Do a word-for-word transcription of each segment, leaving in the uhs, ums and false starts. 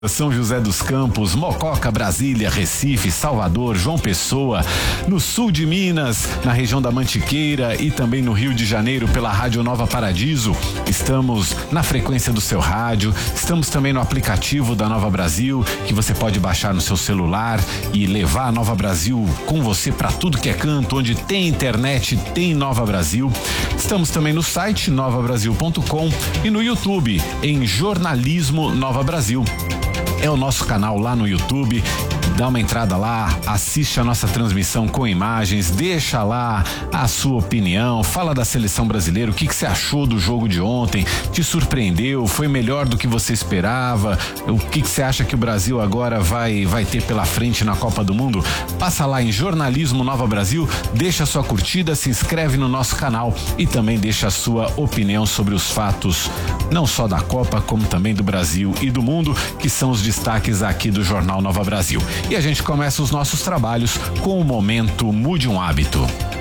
São José dos Campos, Mococa, Brasília, Recife, Salvador, João Pessoa, no sul de Minas, na região da Mantiqueira e também no Rio de Janeiro pela Rádio Nova Paradiso. Estamos na frequência do seu rádio, estamos também no aplicativo da Nova Brasil, que você pode baixar no seu celular e levar a Nova Brasil com você para tudo que é canto, onde tem internet, tem Nova Brasil. Estamos também no site nova brasil ponto com e no YouTube em Jornalismo Nova Brasil. É o nosso canal lá no YouTube. Dá uma entrada lá, assiste a nossa transmissão com imagens, deixa lá a sua opinião, fala da seleção brasileira, o que, que você achou do jogo de ontem, te surpreendeu, foi melhor do que você esperava, o que, que você acha que o Brasil agora vai, vai ter pela frente na Copa do Mundo? Passa lá em Jornalismo Nova Brasil, deixa a sua curtida, se inscreve no nosso canal e também deixa a sua opinião sobre os fatos, não só da Copa, como também do Brasil e do mundo, que são os destaques aqui do Jornal Nova Brasil. E a gente começa os nossos trabalhos com o Momento Mude um Hábito.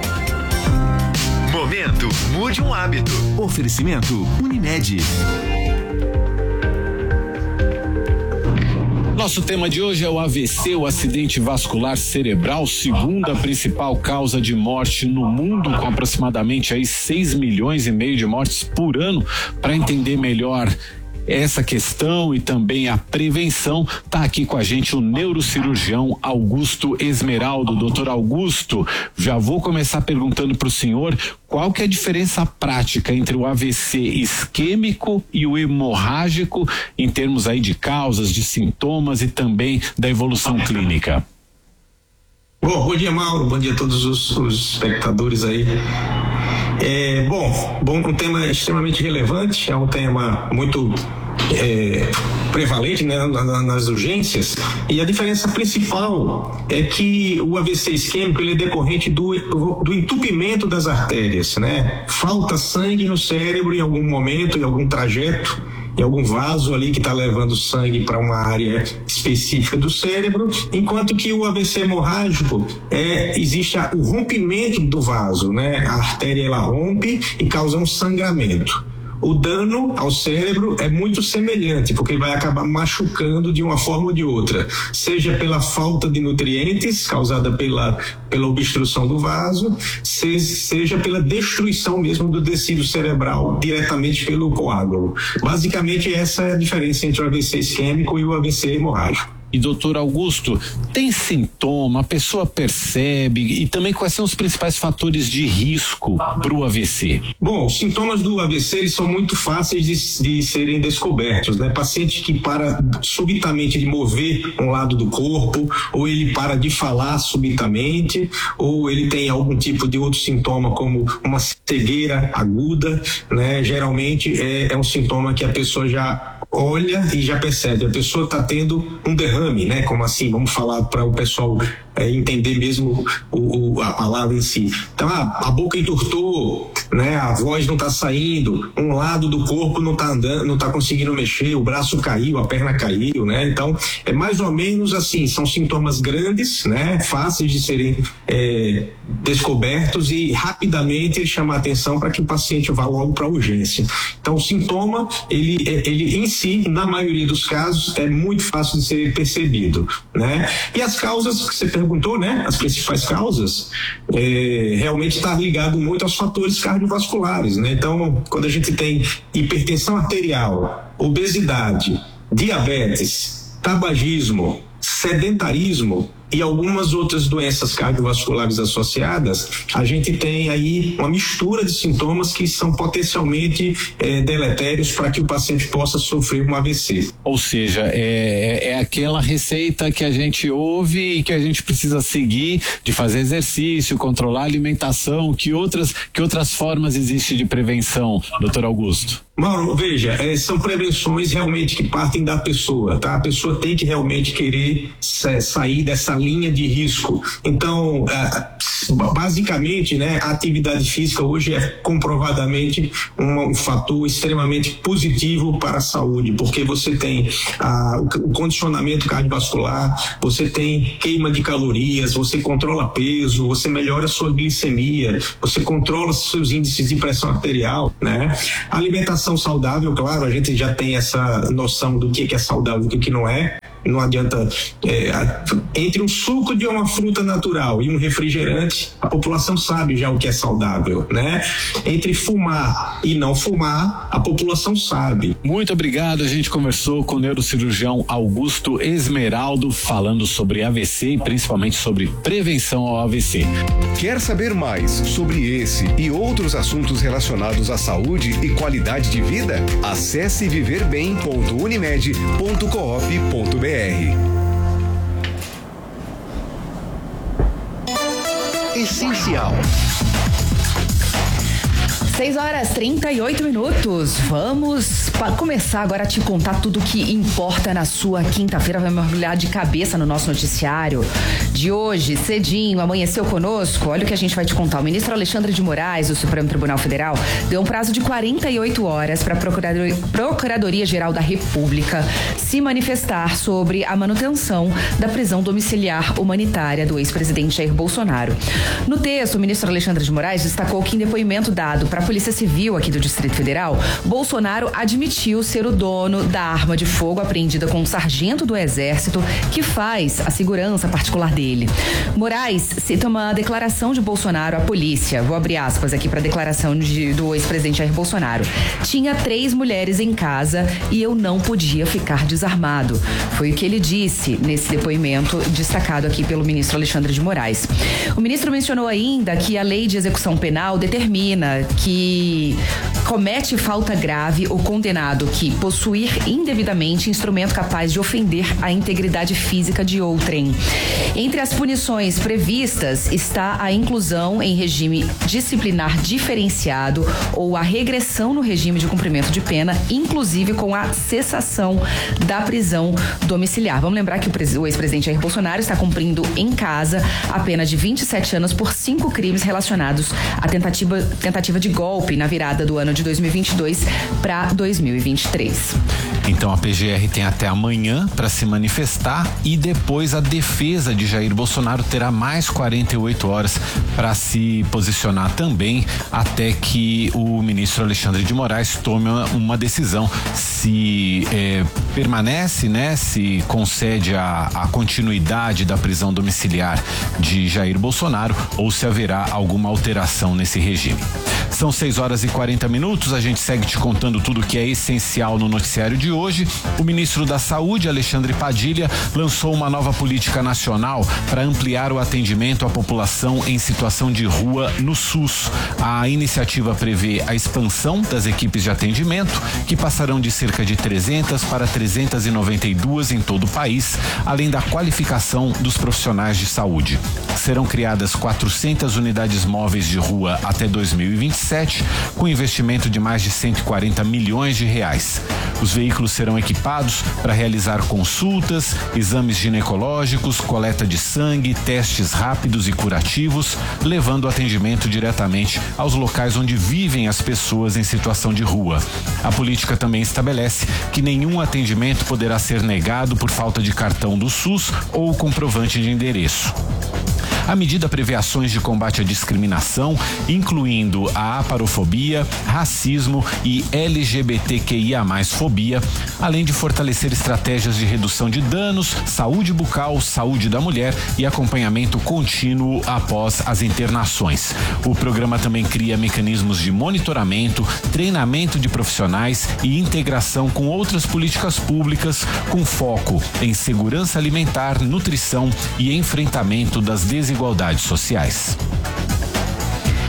Momento Mude um Hábito. Oferecimento Unimed. Nosso tema de hoje é o A V C, o acidente vascular cerebral, segunda principal causa de morte no mundo, com aproximadamente aí seis milhões e meio de mortes por ano. Para entender melhor essa questão e também a prevenção, tá aqui com a gente o neurocirurgião Augusto Esmeraldo. Doutor Augusto, já vou começar perguntando para o senhor qual que é a diferença prática entre o A V C isquêmico e o hemorrágico em termos aí de causas, de sintomas e também da evolução clínica. Bom, bom dia, Mauro, bom dia a todos os, os espectadores aí. É, bom, bom, um tema extremamente relevante, é um tema muito é, prevalente, né, nas urgências, e a diferença principal é que o A V C isquêmico ele é decorrente do, do entupimento das artérias, né? Falta sangue no cérebro em algum momento, em algum trajeto, em algum vaso ali que está levando sangue para uma área específica do cérebro, enquanto que o A V C hemorrágico é, existe a, o rompimento do vaso, né? A artéria ela rompe e causa um sangramento. O dano ao cérebro é muito semelhante, porque ele vai acabar machucando de uma forma ou de outra, seja pela falta de nutrientes causada pela, pela obstrução do vaso, seja pela destruição mesmo do tecido cerebral diretamente pelo coágulo. Basicamente essa é a diferença entre o A V C isquêmico e o A V C hemorrágico. E doutor Augusto, tem sintoma, a pessoa percebe, e também quais são os principais fatores de risco para o A V C? Bom, os sintomas do A V C eles são muito fáceis de, de serem descobertos, né? Paciente que para subitamente de mover um lado do corpo, ou ele para de falar subitamente, ou ele tem algum tipo de outro sintoma como uma cegueira aguda, né? Geralmente é, é um sintoma que a pessoa já olha e já percebe, a pessoa está tendo um derrame, né? Como assim? Vamos falar para o pessoal é, entender mesmo o, o, a palavra em si. Então, a, a boca entortou, né? A voz não está saindo, um lado do corpo não está andando, não está conseguindo mexer, o braço caiu, a perna caiu, né? Então, é mais ou menos assim, são sintomas grandes, né? Fáceis de serem é, descobertos e rapidamente chamar a atenção para que o paciente vá logo para a urgência. Então, o sintoma, ele, ele em si, na maioria dos casos, é muito fácil de ser percebido, né? E as causas que você perguntou, né? As principais causas, é, realmente está ligado muito aos fatores cardiovasculares, né? Então, quando a gente tem hipertensão arterial, obesidade, diabetes, tabagismo, sedentarismo e algumas outras doenças cardiovasculares associadas, a gente tem aí uma mistura de sintomas que são potencialmente é, deletérios para que o paciente possa sofrer um A V C. Ou seja, é, é aquela receita que a gente ouve e que a gente precisa seguir, de fazer exercício, controlar a alimentação. Que outras, que outras formas existem de prevenção, doutor Augusto? Mauro, veja, é, são prevenções realmente que partem da pessoa, tá? A pessoa tem que realmente querer é, sair dessa linha de risco. Então, basicamente, né, a atividade física hoje é comprovadamente um, um fator extremamente positivo para a saúde, porque você tem ah, o, o condicionamento cardiovascular, você tem queima de calorias, você controla peso, você melhora a sua glicemia, você controla seus índices de pressão arterial, né? A alimentação saudável, claro, a gente já tem essa noção do que é saudável e o que não é. Não adianta, é, entre um suco de uma fruta natural e um refrigerante, a população sabe já o que é saudável, né? Entre fumar e não fumar, a população sabe. Muito obrigado, a gente conversou com o neurocirurgião Augusto Esmeraldo, falando sobre A V C e principalmente sobre prevenção ao A V C. Quer saber mais sobre esse e outros assuntos relacionados à saúde e qualidade de vida? Acesse viver bem ponto unimed ponto coop ponto br. Essencial. seis horas e trinta e oito minutos. Vamos para começar agora a te contar tudo o que importa na sua quinta-feira. Vai mergulhar de cabeça no nosso noticiário de hoje, cedinho, amanheceu conosco. Olha o que a gente vai te contar. O ministro Alexandre de Moraes, do Supremo Tribunal Federal, deu um prazo de quarenta e oito horas para a Procuradoria, Procuradoria-Geral da República se manifestar sobre a manutenção da prisão domiciliar humanitária do ex-presidente Jair Bolsonaro. No texto, o ministro Alexandre de Moraes destacou que em depoimento dado para a Polícia Civil aqui do Distrito Federal, Bolsonaro admitiu ser o dono da arma de fogo apreendida com um sargento do Exército que faz a segurança particular dele. Moraes cita uma declaração de Bolsonaro à polícia. Vou abrir aspas aqui para a declaração de, do ex-presidente Jair Bolsonaro. Tinha três mulheres em casa e eu não podia ficar desarmado. Foi o que ele disse nesse depoimento destacado aqui pelo ministro Alexandre de Moraes. O ministro mencionou ainda que a lei de execução penal determina que comete falta grave o condenado que possuir indevidamente instrumento capaz de ofender a integridade física de outrem. Entre as punições previstas está a inclusão em regime disciplinar diferenciado ou a regressão no regime de cumprimento de pena, inclusive com a cessação da prisão domiciliar. Vamos lembrar que o ex-presidente Jair Bolsonaro está cumprindo em casa a pena de vinte e sete anos por cinco crimes relacionados à tentativa, tentativa de golpe na virada do ano de dois mil e vinte e dois para dois mil e vinte e três. Então a P G R tem até amanhã para se manifestar e depois a defesa de Jair Bolsonaro terá mais quarenta e oito horas para se posicionar também, até que o ministro Alexandre de Moraes tome uma, uma decisão se é, permanece, né, se concede a, a continuidade da prisão domiciliar de Jair Bolsonaro ou se haverá alguma alteração nesse regime. São seis horas e quarenta minutos, a gente segue te contando tudo que é essencial no noticiário de hoje. O ministro da Saúde, Alexandre Padilha, lançou uma nova política nacional para ampliar o atendimento à população em situação de rua no SUS. A iniciativa prevê a expansão das equipes de atendimento, que passarão de cerca de trezentas para trezentas e noventa e duas em todo o país, além da qualificação dos profissionais de saúde. Serão criadas quatrocentas unidades móveis de rua até dois mil e vinte e sete, com investimento de mais de cento e quarenta milhões de reais. Os veículos serão equipados para realizar consultas, exames ginecológicos, coleta de sangue, testes rápidos e curativos, levando o atendimento diretamente aos locais onde vivem as pessoas em situação de rua. A política também estabelece que nenhum atendimento poderá ser negado por falta de cartão do SUS ou comprovante de endereço. A medida prevê ações de combate à discriminação, incluindo a aparofobia, racismo e L G B T Q I A mais fobia, além de fortalecer estratégias de redução de danos, saúde bucal, saúde da mulher e acompanhamento contínuo após as internações. O programa também cria mecanismos de monitoramento, treinamento de profissionais e integração com outras políticas públicas com foco em segurança alimentar, nutrição e enfrentamento das desigualdades sociais.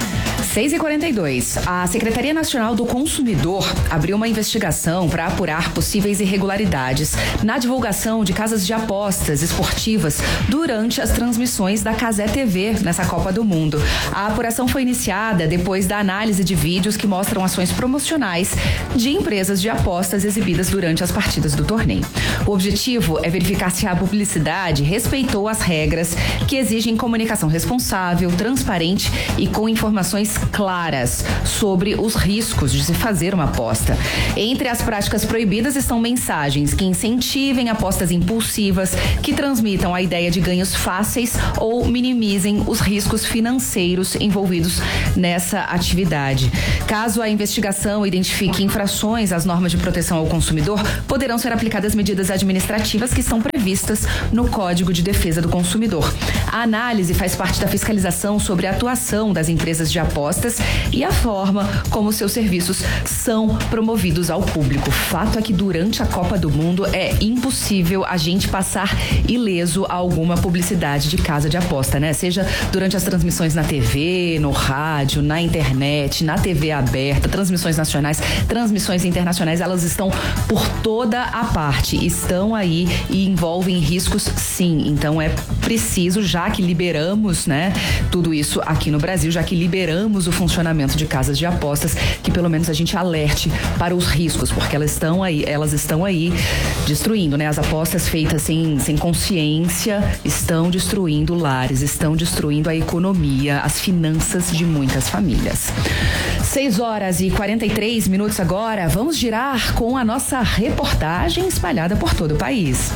seis e quarenta e dois. A Secretaria Nacional do Consumidor abriu uma investigação para apurar possíveis irregularidades na divulgação de casas de apostas esportivas durante as transmissões da Cazé T V nessa Copa do Mundo. A apuração foi iniciada depois da análise de vídeos que mostram ações promocionais de empresas de apostas exibidas durante as partidas do torneio. O objetivo é verificar se a publicidade respeitou as regras que exigem comunicação responsável, transparente e com informações claras sobre os riscos de se fazer uma aposta. Entre as práticas proibidas estão mensagens que incentivem apostas impulsivas, que transmitam a ideia de ganhos fáceis ou minimizem os riscos financeiros envolvidos nessa atividade. Caso a investigação identifique infrações às normas de proteção ao consumidor, poderão ser aplicadas medidas administrativas que estão previstas no Código de Defesa do Consumidor. A análise faz parte da fiscalização sobre a atuação das empresas de apostas e a forma como seus serviços são promovidos ao público. O fato é que durante a Copa do Mundo é impossível a gente passar ileso a alguma publicidade de casa de aposta, né? Seja durante as transmissões na T V, no rádio, na internet, na T V aberta, transmissões nacionais, transmissões internacionais, elas estão por toda a parte, estão aí e envolvem riscos, sim. Então é preciso, já que liberamos, né, tudo isso aqui no Brasil, já que liberamos o funcionamento de casas de apostas, que pelo menos a gente alerte para os riscos, porque elas estão aí, elas estão aí destruindo, né? As apostas feitas sem, sem consciência estão destruindo lares, estão destruindo a economia, as finanças de muitas famílias. seis horas e quarenta e três minutos agora, vamos girar com a nossa reportagem espalhada por todo o país.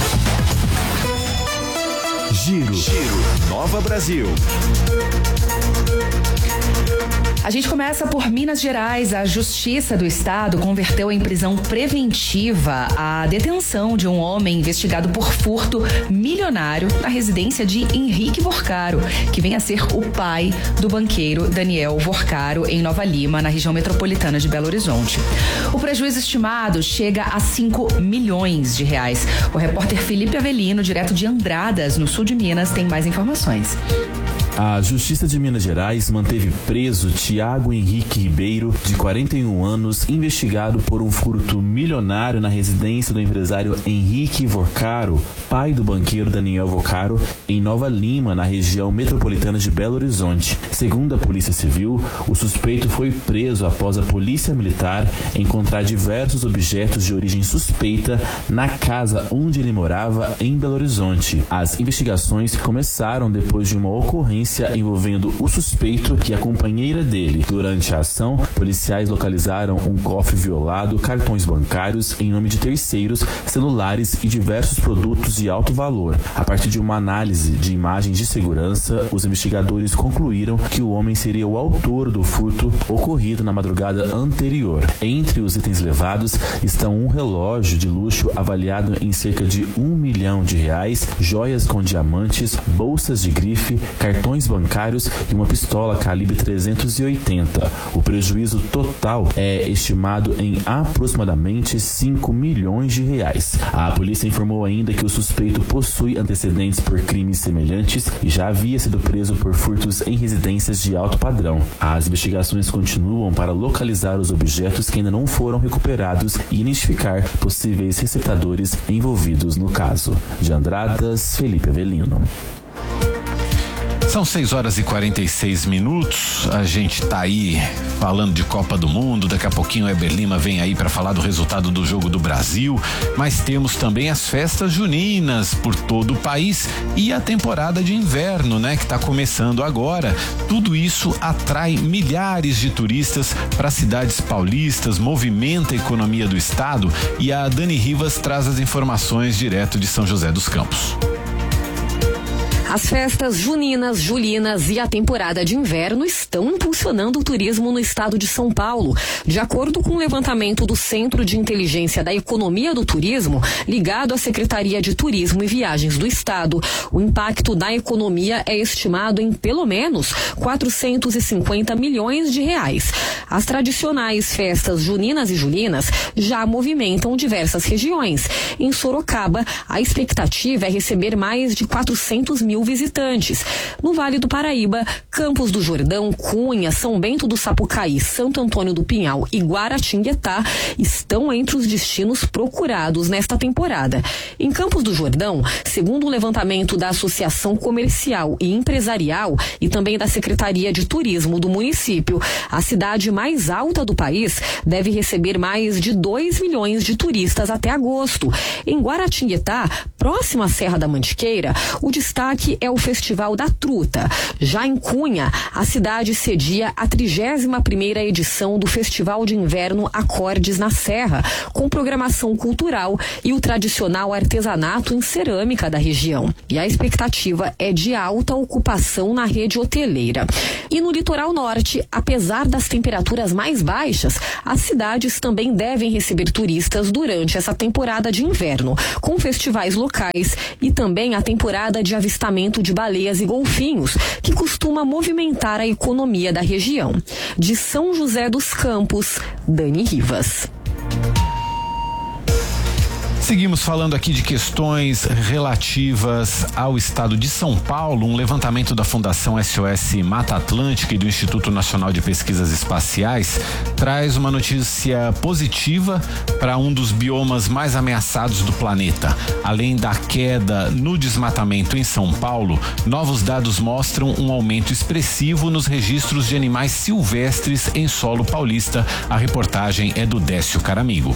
Giro, Giro, Nova Brasil. A gente começa por Minas Gerais. A Justiça do Estado converteu em prisão preventiva a detenção de um homem investigado por furto milionário na residência de Henrique Vorcaro, que vem a ser o pai do banqueiro Daniel Vorcaro, em Nova Lima, na região metropolitana de Belo Horizonte. O prejuízo estimado chega a cinco milhões de reais. O repórter Felipe Avelino, direto de Andradas, no sul de Minas, tem mais informações. A Justiça de Minas Gerais manteve preso Tiago Henrique Ribeiro, de quarenta e um anos, investigado por um furto milionário na residência do empresário Henrique Vorcaro, pai do banqueiro Daniel Vorcaro, em Nova Lima, na região metropolitana de Belo Horizonte. Segundo a Polícia Civil, o suspeito foi preso após a Polícia Militar encontrar diversos objetos de origem suspeita na casa onde ele morava, em Belo Horizonte. As investigações começaram depois de uma ocorrência envolvendo o suspeito e a companheira dele. Durante a ação, policiais localizaram um cofre violado, cartões bancários em nome de terceiros, celulares e diversos produtos de alto valor. A partir de uma análise de imagens de segurança, os investigadores concluíram que o homem seria o autor do furto ocorrido na madrugada anterior. Entre os itens levados estão um relógio de luxo avaliado em cerca de um milhão de reais, joias com diamantes, bolsas de grife, cartões bancários e uma pistola calibre trezentos e oitenta. O prejuízo total é estimado em aproximadamente cinco milhões de reais. A polícia informou ainda que o suspeito possui antecedentes por crimes semelhantes e já havia sido preso por furtos em residências de alto padrão. As investigações continuam para localizar os objetos que ainda não foram recuperados e identificar possíveis receptadores envolvidos no caso. De Andradas, Felipe Avelino. São seis horas e quarenta e seis minutos. A gente tá aí falando de Copa do Mundo. Daqui a pouquinho o Eber Lima vem aí para falar do resultado do Jogo do Brasil. Mas temos também as festas juninas por todo o país e a temporada de inverno, né, que tá começando agora. Tudo isso atrai milhares de turistas para cidades paulistas, movimenta a economia do estado. E a Dani Rivas traz as informações direto de São José dos Campos. As festas juninas, julinas e a temporada de inverno estão impulsionando o turismo no estado de São Paulo. De acordo com o levantamento do Centro de Inteligência da Economia do Turismo, ligado à Secretaria de Turismo e Viagens do Estado, o impacto na economia é estimado em pelo menos quatrocentos e cinquenta milhões de reais. As tradicionais festas juninas e julinas já movimentam diversas regiões. Em Sorocaba, a expectativa é receber mais de quatrocentos mil mil visitantes. No Vale do Paraíba, Campos do Jordão, Cunha, São Bento do Sapucaí, Santo Antônio do Pinhal e Guaratinguetá estão entre os destinos procurados nesta temporada. Em Campos do Jordão, segundo o levantamento da Associação Comercial e Empresarial e também da Secretaria de Turismo do município, a cidade mais alta do país deve receber mais de dois milhões de turistas até agosto. Em Guaratinguetá, próximo à Serra da Mantiqueira, o destaque é o Festival da Truta. Já em Cunha, a cidade cedia a trigésima primeira edição do Festival de Inverno Acordes na Serra, com programação cultural e o tradicional artesanato em cerâmica da região. E a expectativa é de alta ocupação na rede hoteleira. E no litoral norte, apesar das temperaturas mais baixas, as cidades também devem receber turistas durante essa temporada de inverno, com festivais locais e também a temporada de avistamento de baleias e golfinhos, que costuma movimentar a economia da região. De São José dos Campos, Dani Rivas. Seguimos falando aqui de questões relativas ao estado de São Paulo. Um levantamento da Fundação S O S Mata Atlântica e do Instituto Nacional de Pesquisas Espaciais traz uma notícia positiva para um dos biomas mais ameaçados do planeta. Além da queda no desmatamento em São Paulo, novos dados mostram um aumento expressivo nos registros de animais silvestres em solo paulista. A reportagem é do Décio Caramigo.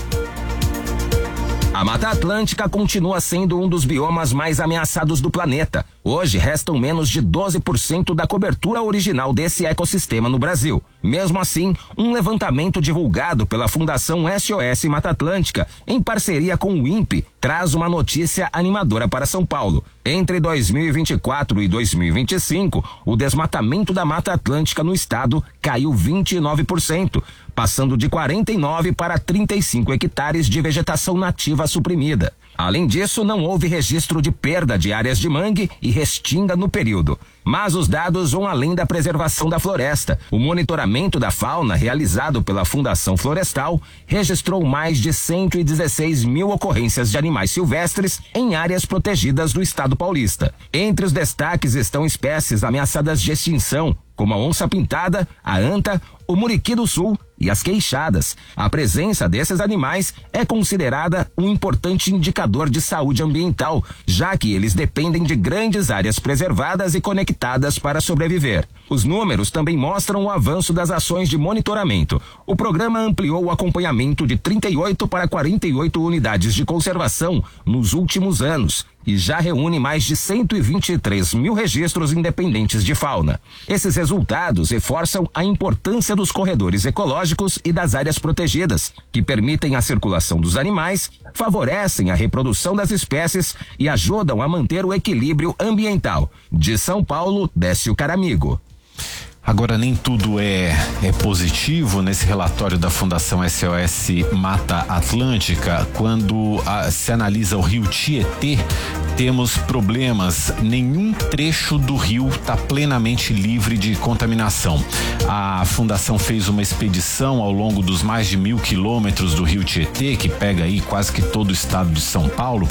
A Mata Atlântica continua sendo um dos biomas mais ameaçados do planeta. Hoje restam menos de doze por cento da cobertura original desse ecossistema no Brasil. Mesmo assim, um levantamento divulgado pela Fundação S O S Mata Atlântica, em parceria com o INPE, traz uma notícia animadora para São Paulo. Entre dois mil e vinte e quatro e dois mil e vinte e cinco, o desmatamento da Mata Atlântica no estado caiu vinte e nove por cento, passando de quarenta e nove para trinta e cinco hectares de vegetação nativa suprimida. Além disso, não houve registro de perda de áreas de mangue e restinga no período. Mas os dados vão além da preservação da floresta. O monitoramento da fauna realizado pela Fundação Florestal registrou mais de cento e dezesseis mil ocorrências de animais silvestres em áreas protegidas do estado paulista. Entre os destaques estão espécies ameaçadas de extinção, como a onça-pintada, a anta, o muriqui do sul e as queixadas. A presença desses animais é considerada um importante indicador de saúde ambiental, já que eles dependem de grandes áreas preservadas e conectadas para sobreviver. Os números também mostram o avanço das ações de monitoramento. O programa ampliou o acompanhamento de trinta e oito para quarenta e oito unidades de conservação nos últimos anos e já reúne mais de cento e vinte e três mil registros independentes de fauna. Esses resultados reforçam a importância dos corredores ecológicos e das áreas protegidas, que permitem a circulação dos animais, favorecem a reprodução das espécies e ajudam a manter o equilíbrio ambiental. De São Paulo, Décio Caramigo. Agora, nem tudo é, é positivo nesse relatório da Fundação S O S Mata Atlântica. Quando a, se analisa o rio Tietê, temos problemas. Nenhum trecho do rio está plenamente livre de contaminação. A Fundação fez uma expedição ao longo dos mais de mil quilômetros do rio Tietê, que pega aí quase que todo o estado de São Paulo,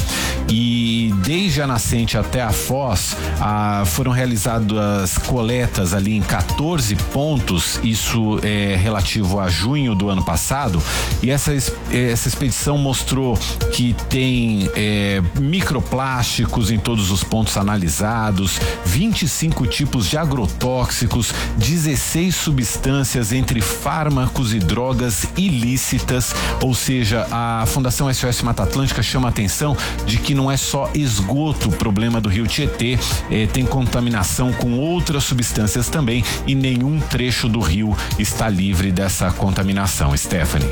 e desde a nascente até a foz a, foram realizadas coletas ali em quatorze pontos, isso é relativo a junho do ano passado, e essa, essa expedição mostrou que tem é, microplásticos em todos os pontos analisados, vinte e cinco tipos de agrotóxicos, dezesseis substâncias entre fármacos e drogas ilícitas, ou seja, a Fundação S O S Mata Atlântica chama a atenção de que não é só esgoto o problema do rio Tietê, é, tem contaminação com outras substâncias também, e nenhum trecho do rio está livre dessa contaminação. Stephanie.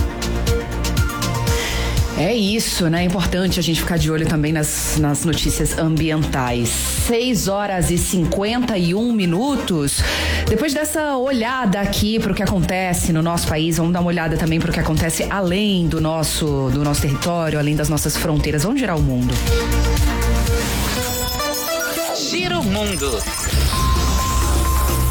É isso, né? É importante a gente ficar de olho também nas, nas notícias ambientais. seis horas e cinquenta e um minutos. Depois dessa olhada aqui para o que acontece no nosso país, vamos dar uma olhada também para o que acontece além do nosso, do nosso território, além das nossas fronteiras. Vamos girar o mundo. Gira o mundo.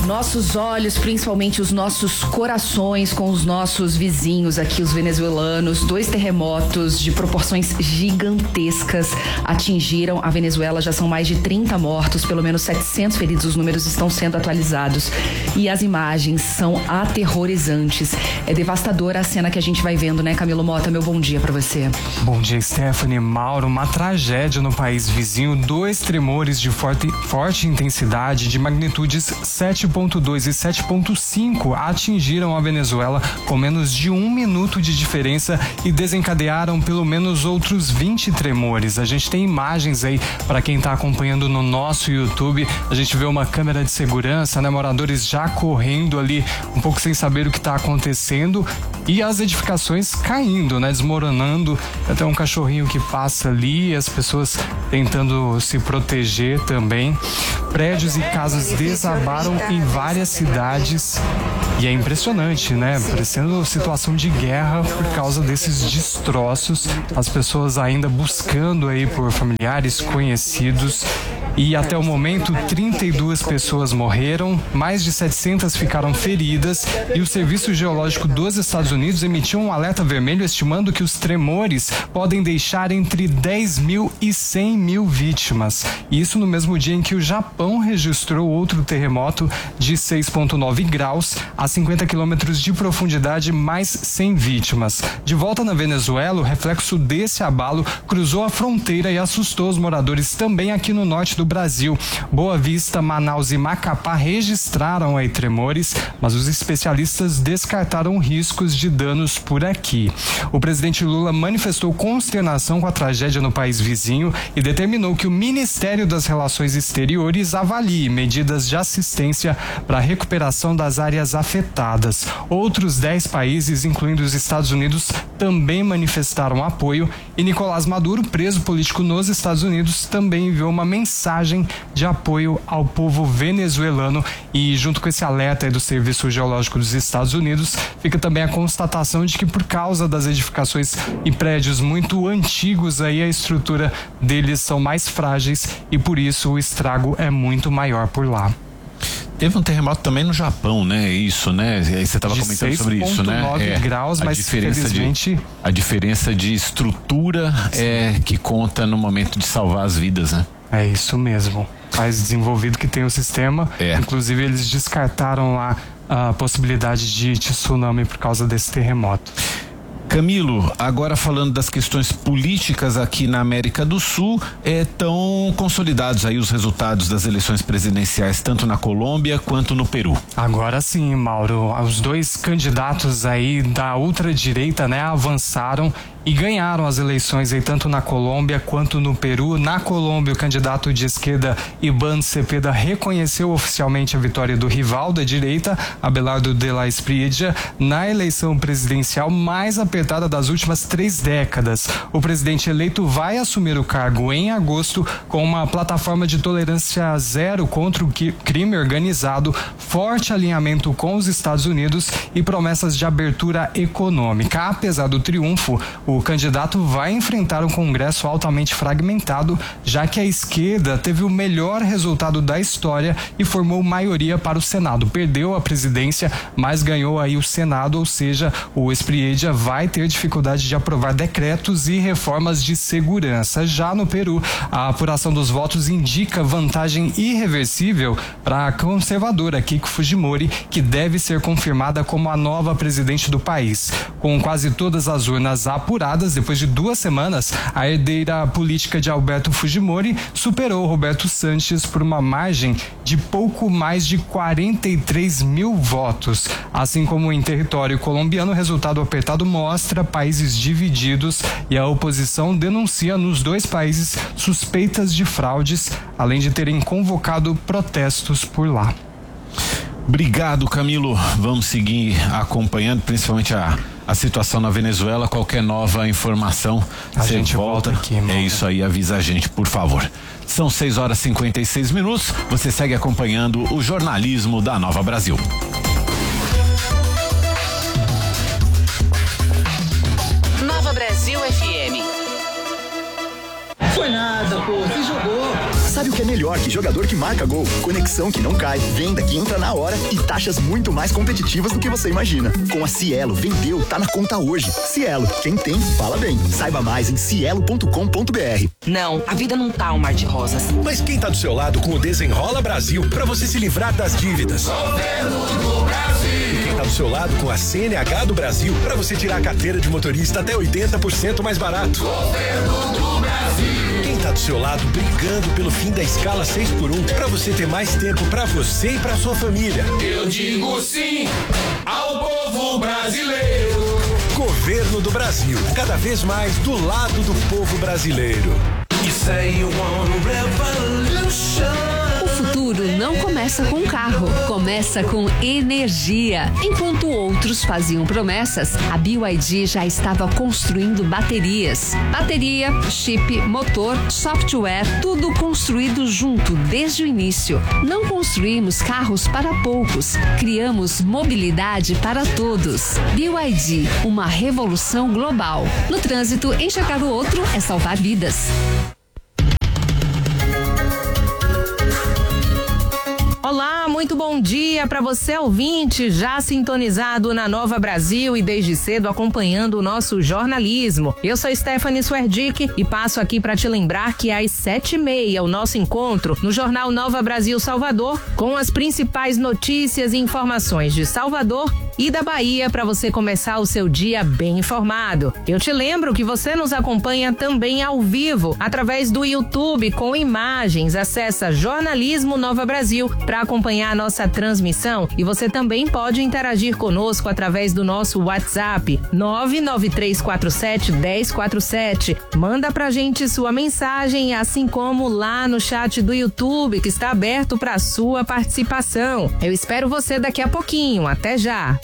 nossos olhos, principalmente os nossos corações com os nossos vizinhos aqui, os venezuelanos. Dois terremotos de proporções gigantescas atingiram a Venezuela. Já são mais de trinta mortos, pelo menos setecentos feridos. Os números estão sendo atualizados e as imagens são aterrorizantes. É devastadora a cena que a gente vai vendo, né, Camilo Mota? Meu bom dia pra você. Bom dia, Stephanie. Mauro, uma tragédia no país vizinho. Dois tremores de forte, forte intensidade, de magnitudes sete ponto dois e sete ponto cinco, atingiram a Venezuela com menos de um minuto de diferença e desencadearam pelo menos outros vinte tremores. A gente tem imagens aí para quem está acompanhando no nosso YouTube. A gente vê uma câmera de segurança, né? Moradores já correndo ali, um pouco sem saber o que está acontecendo, e as edificações caindo, né? Desmoronando. Até um cachorrinho que passa ali, as pessoas tentando se proteger também. Prédios e casas desabaram em várias cidades e é impressionante, né? Parecendo situação de guerra por causa desses destroços. As pessoas ainda buscando aí por familiares, conhecidos. E até o momento, trinta e duas pessoas morreram, mais de setecentas ficaram feridas e o Serviço Geológico dos Estados Unidos emitiu um alerta vermelho estimando que os tremores podem deixar entre dez mil e cem mil vítimas. Isso no mesmo dia em que o Japão registrou outro terremoto de seis ponto nove graus a cinquenta quilômetros de profundidade, mais cem vítimas. De volta na Venezuela, o reflexo desse abalo cruzou a fronteira e assustou os moradores também aqui no norte do Brasil. Boa Vista, Manaus e Macapá registraram aí tremores, mas os especialistas descartaram riscos de danos por aqui. O presidente Lula manifestou consternação com a tragédia no país vizinho e determinou que o Ministério das Relações Exteriores avalie medidas de assistência para a recuperação das áreas afetadas. Outros dez países, incluindo os Estados Unidos, também manifestaram apoio e Nicolás Maduro, preso político nos Estados Unidos, também enviou uma mensagem de apoio ao povo venezuelano. E junto com esse alerta aí do Serviço Geológico dos Estados Unidos, fica também a constatação de que por causa das edificações e prédios muito antigos aí, a estrutura deles são mais frágeis e por isso o estrago é muito maior por lá. Teve um terremoto também no Japão, né? Isso, né? Aí você estava comentando sobre isso, né? seis ponto nove graus, mas infelizmente... De, a diferença de estrutura é que conta no momento de salvar as vidas, né? É isso mesmo. Mais desenvolvido que tem o sistema. É. Inclusive, eles descartaram lá a possibilidade de tsunami por causa desse terremoto. Camilo, agora falando das questões políticas aqui na América do Sul, estão é, consolidados aí os resultados das eleições presidenciais, tanto na Colômbia quanto no Peru. Agora sim, Mauro, os dois candidatos aí da ultradireita, né, avançaram e ganharam as eleições aí tanto na Colômbia quanto no Peru. Na Colômbia, o candidato de esquerda Iván Cepeda reconheceu oficialmente a vitória do rival da direita, Abelardo de la Espriella, na eleição presidencial mais apertada das últimas três décadas. O presidente eleito vai assumir o cargo em agosto com uma plataforma de tolerância zero contra o crime organizado, forte alinhamento com os Estados Unidos e promessas de abertura econômica. Apesar do triunfo, o O candidato vai enfrentar um Congresso altamente fragmentado, já que a esquerda teve o melhor resultado da história e formou maioria para o Senado. Perdeu a presidência, mas ganhou aí o Senado, ou seja, o Espriella vai ter dificuldade de aprovar decretos e reformas de segurança. Já no Peru, a apuração dos votos indica vantagem irreversível para a conservadora Keiko Fujimori, que deve ser confirmada como a nova presidente do país. Com quase todas as urnas apuradas, depois de duas semanas, a herdeira política de Alberto Fujimori superou Roberto Sanches por uma margem de pouco mais de quarenta e três mil votos. Assim como em território colombiano, o resultado apertado mostra países divididos e a oposição denuncia nos dois países suspeitas de fraudes, além de terem convocado protestos por lá. Obrigado, Camilo. Vamos seguir acompanhando, principalmente a, a situação na Venezuela. Qualquer nova informação, a gente volta, volta aqui, mano. É isso aí, avisa a gente, por favor. São seis horas e cinquenta e seis minutos. Você segue acompanhando o jornalismo da Nova Brasil. Nova Brasil F M. Foi nada, pô, se jogou. Sabe o que é melhor que jogador que marca gol? Conexão que não cai, venda que entra na hora e taxas muito mais competitivas do que você imagina. Com a Cielo, vendeu, tá na conta hoje. Cielo, quem tem, fala bem. Saiba mais em cielo ponto com ponto br. Não, a vida não tá um mar de rosas. Mas quem tá do seu lado com o Desenrola Brasil pra você se livrar das dívidas? Governo do Brasil. E quem tá do seu lado com a C N H do Brasil pra você tirar a carteira de motorista até oitenta por cento mais barato? Governo do Brasil. Quem tá do seu lado brigando pelo fim da escala seis por um pra você ter mais tempo pra você e pra sua família? Eu digo sim ao povo brasileiro. Governo do Brasil, cada vez mais do lado do povo brasileiro. You say you want revolution. O futuro não começa com carro, começa com energia. Enquanto outros faziam promessas, a B Y D já estava construindo baterias. Bateria, chip, motor, software, tudo construído junto desde o início. Não construímos carros para poucos, criamos mobilidade para todos. B Y D, uma revolução global. No trânsito, enxergar o outro é salvar vidas. Olá, muito bom dia para você ouvinte, já sintonizado na Nova Brasil e desde cedo acompanhando o nosso jornalismo. Eu sou Stephanie Swerdick e passo aqui para te lembrar que às sete e meia o nosso encontro no Jornal Nova Brasil Salvador com as principais notícias e informações de Salvador e da Bahia para você começar o seu dia bem informado. Eu te lembro que você nos acompanha também ao vivo através do YouTube com imagens. Acessa Jornalismo Nova Brasil para acompanhar a nossa transmissão e você também pode interagir conosco através do nosso WhatsApp nove nove três quatro sete um zero quatro sete. Manda pra gente sua mensagem, assim como lá no chat do YouTube que está aberto para sua participação. Eu espero você daqui a pouquinho. Até já!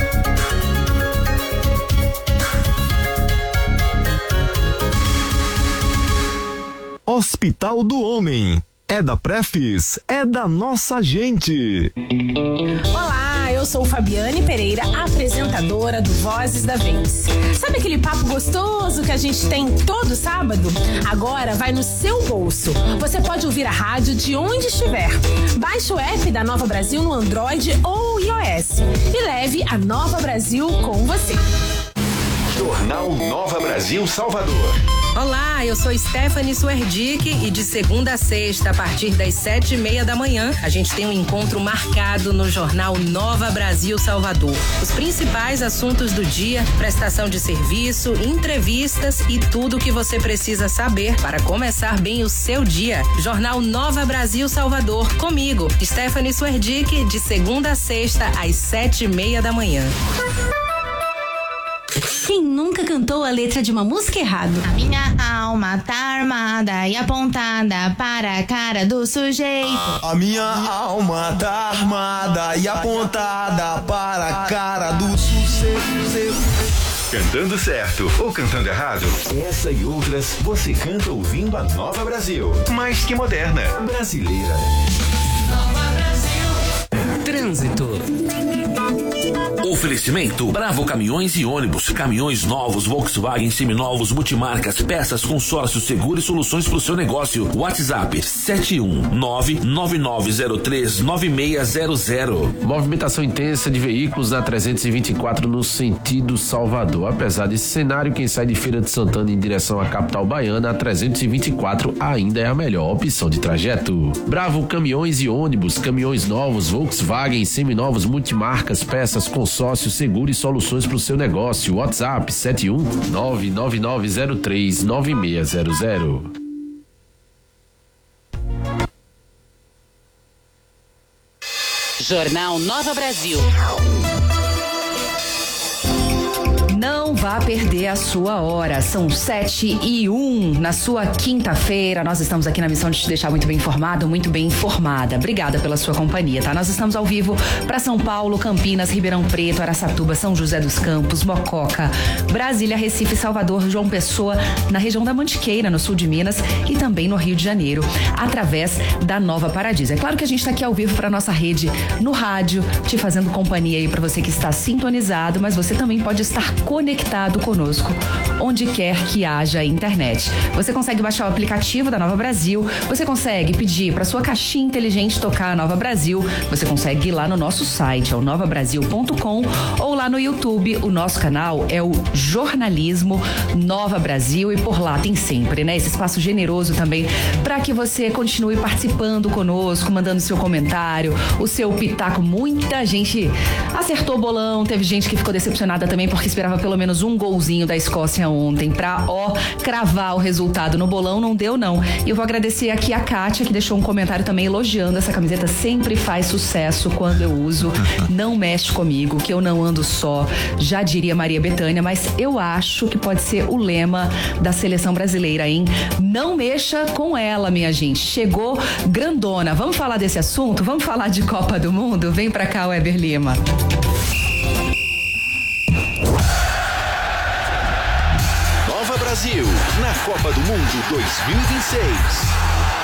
Hospital do Homem. É da Prefis, é da nossa gente. Olá, eu sou Fabiane Pereira, apresentadora do Vozes da Vez. Sabe aquele papo gostoso que a gente tem todo sábado? Agora vai no seu bolso. Você pode ouvir a rádio de onde estiver. Baixe o app da Nova Brasil no Android ou iOS e leve a Nova Brasil com você. Jornal Nova Brasil Salvador. Olá, eu sou Stephanie Swerdick e de segunda a sexta, a partir das sete e meia da manhã, a gente tem um encontro marcado no Jornal Nova Brasil Salvador. Os principais assuntos do dia, prestação de serviço, entrevistas e tudo o que você precisa saber para começar bem o seu dia. Jornal Nova Brasil Salvador, comigo, Stephanie Swerdick, de segunda a sexta, às sete e meia da manhã. Quem nunca cantou a letra de uma música errado? A minha alma tá armada e apontada para a cara do sujeito. A minha alma tá armada e apontada para a cara do sujeito. Cantando certo ou cantando errado? Essa e outras você canta ouvindo a Nova Brasil. Mais que moderna. Brasileira. Nova Brasil. Trânsito. Oferecimento Bravo Caminhões e Ônibus, caminhões novos, Volkswagen, seminovos, multimarcas, peças, consórcio, seguro e soluções para o seu negócio. WhatsApp sete um nove nove nove zero três nove seis zero zero. Movimentação intensa de veículos na trezentos e vinte e quatro no sentido Salvador. Apesar desse cenário, quem sai de Feira de Santana em direção à capital baiana, a trezentos e vinte e quatro ainda é a melhor opção de trajeto. Bravo Caminhões e Ônibus, caminhões novos, Volkswagen, seminovos, multimarcas, peças, consórcio, seguro e soluções para o seu negócio. WhatsApp sete um nove nove nove zero três nove seis zero zero. Jornal Nova Brasil. Não vá perder a sua hora. São sete e um na sua quinta-feira. Nós estamos aqui na missão de te deixar muito bem informado, muito bem informada. Obrigada pela sua companhia, tá? Nós estamos ao vivo para São Paulo, Campinas, Ribeirão Preto, Araçatuba, São José dos Campos, Mococa, Brasília, Recife, Salvador, João Pessoa, na região da Mantiqueira, no sul de Minas e também no Rio de Janeiro, através da Nova Paradiso. É claro que a gente está aqui ao vivo para nossa rede no rádio, te fazendo companhia aí para você que está sintonizado, mas você também pode estar conectado conosco onde quer que haja internet. Você consegue baixar o aplicativo da Nova Brasil, você consegue pedir para sua caixinha inteligente tocar a Nova Brasil, você consegue ir lá no nosso site, é o nova brasil ponto com, ou lá no YouTube, o nosso canal é o Jornalismo Nova Brasil, e por lá tem sempre, né, esse espaço generoso também para que você continue participando conosco, mandando seu comentário, o seu pitaco. Muita gente acertou o bolão, teve gente que ficou decepcionada também porque esperava pelo menos um golzinho da Escócia ontem pra, ó, cravar o resultado no bolão. Não deu, não. E eu vou agradecer aqui a Kátia, que deixou um comentário também elogiando essa camiseta. Sempre faz sucesso quando eu uso. Não mexe comigo, que eu não ando só, já diria Maria Bethânia, mas eu acho que pode ser o lema da seleção brasileira, hein? Não mexa com ela, minha gente. Chegou grandona. Vamos falar desse assunto? Vamos falar de Copa do Mundo? Vem pra cá, Weber Lima. Nova Brasil, na Copa do Mundo dois mil e vinte e seis.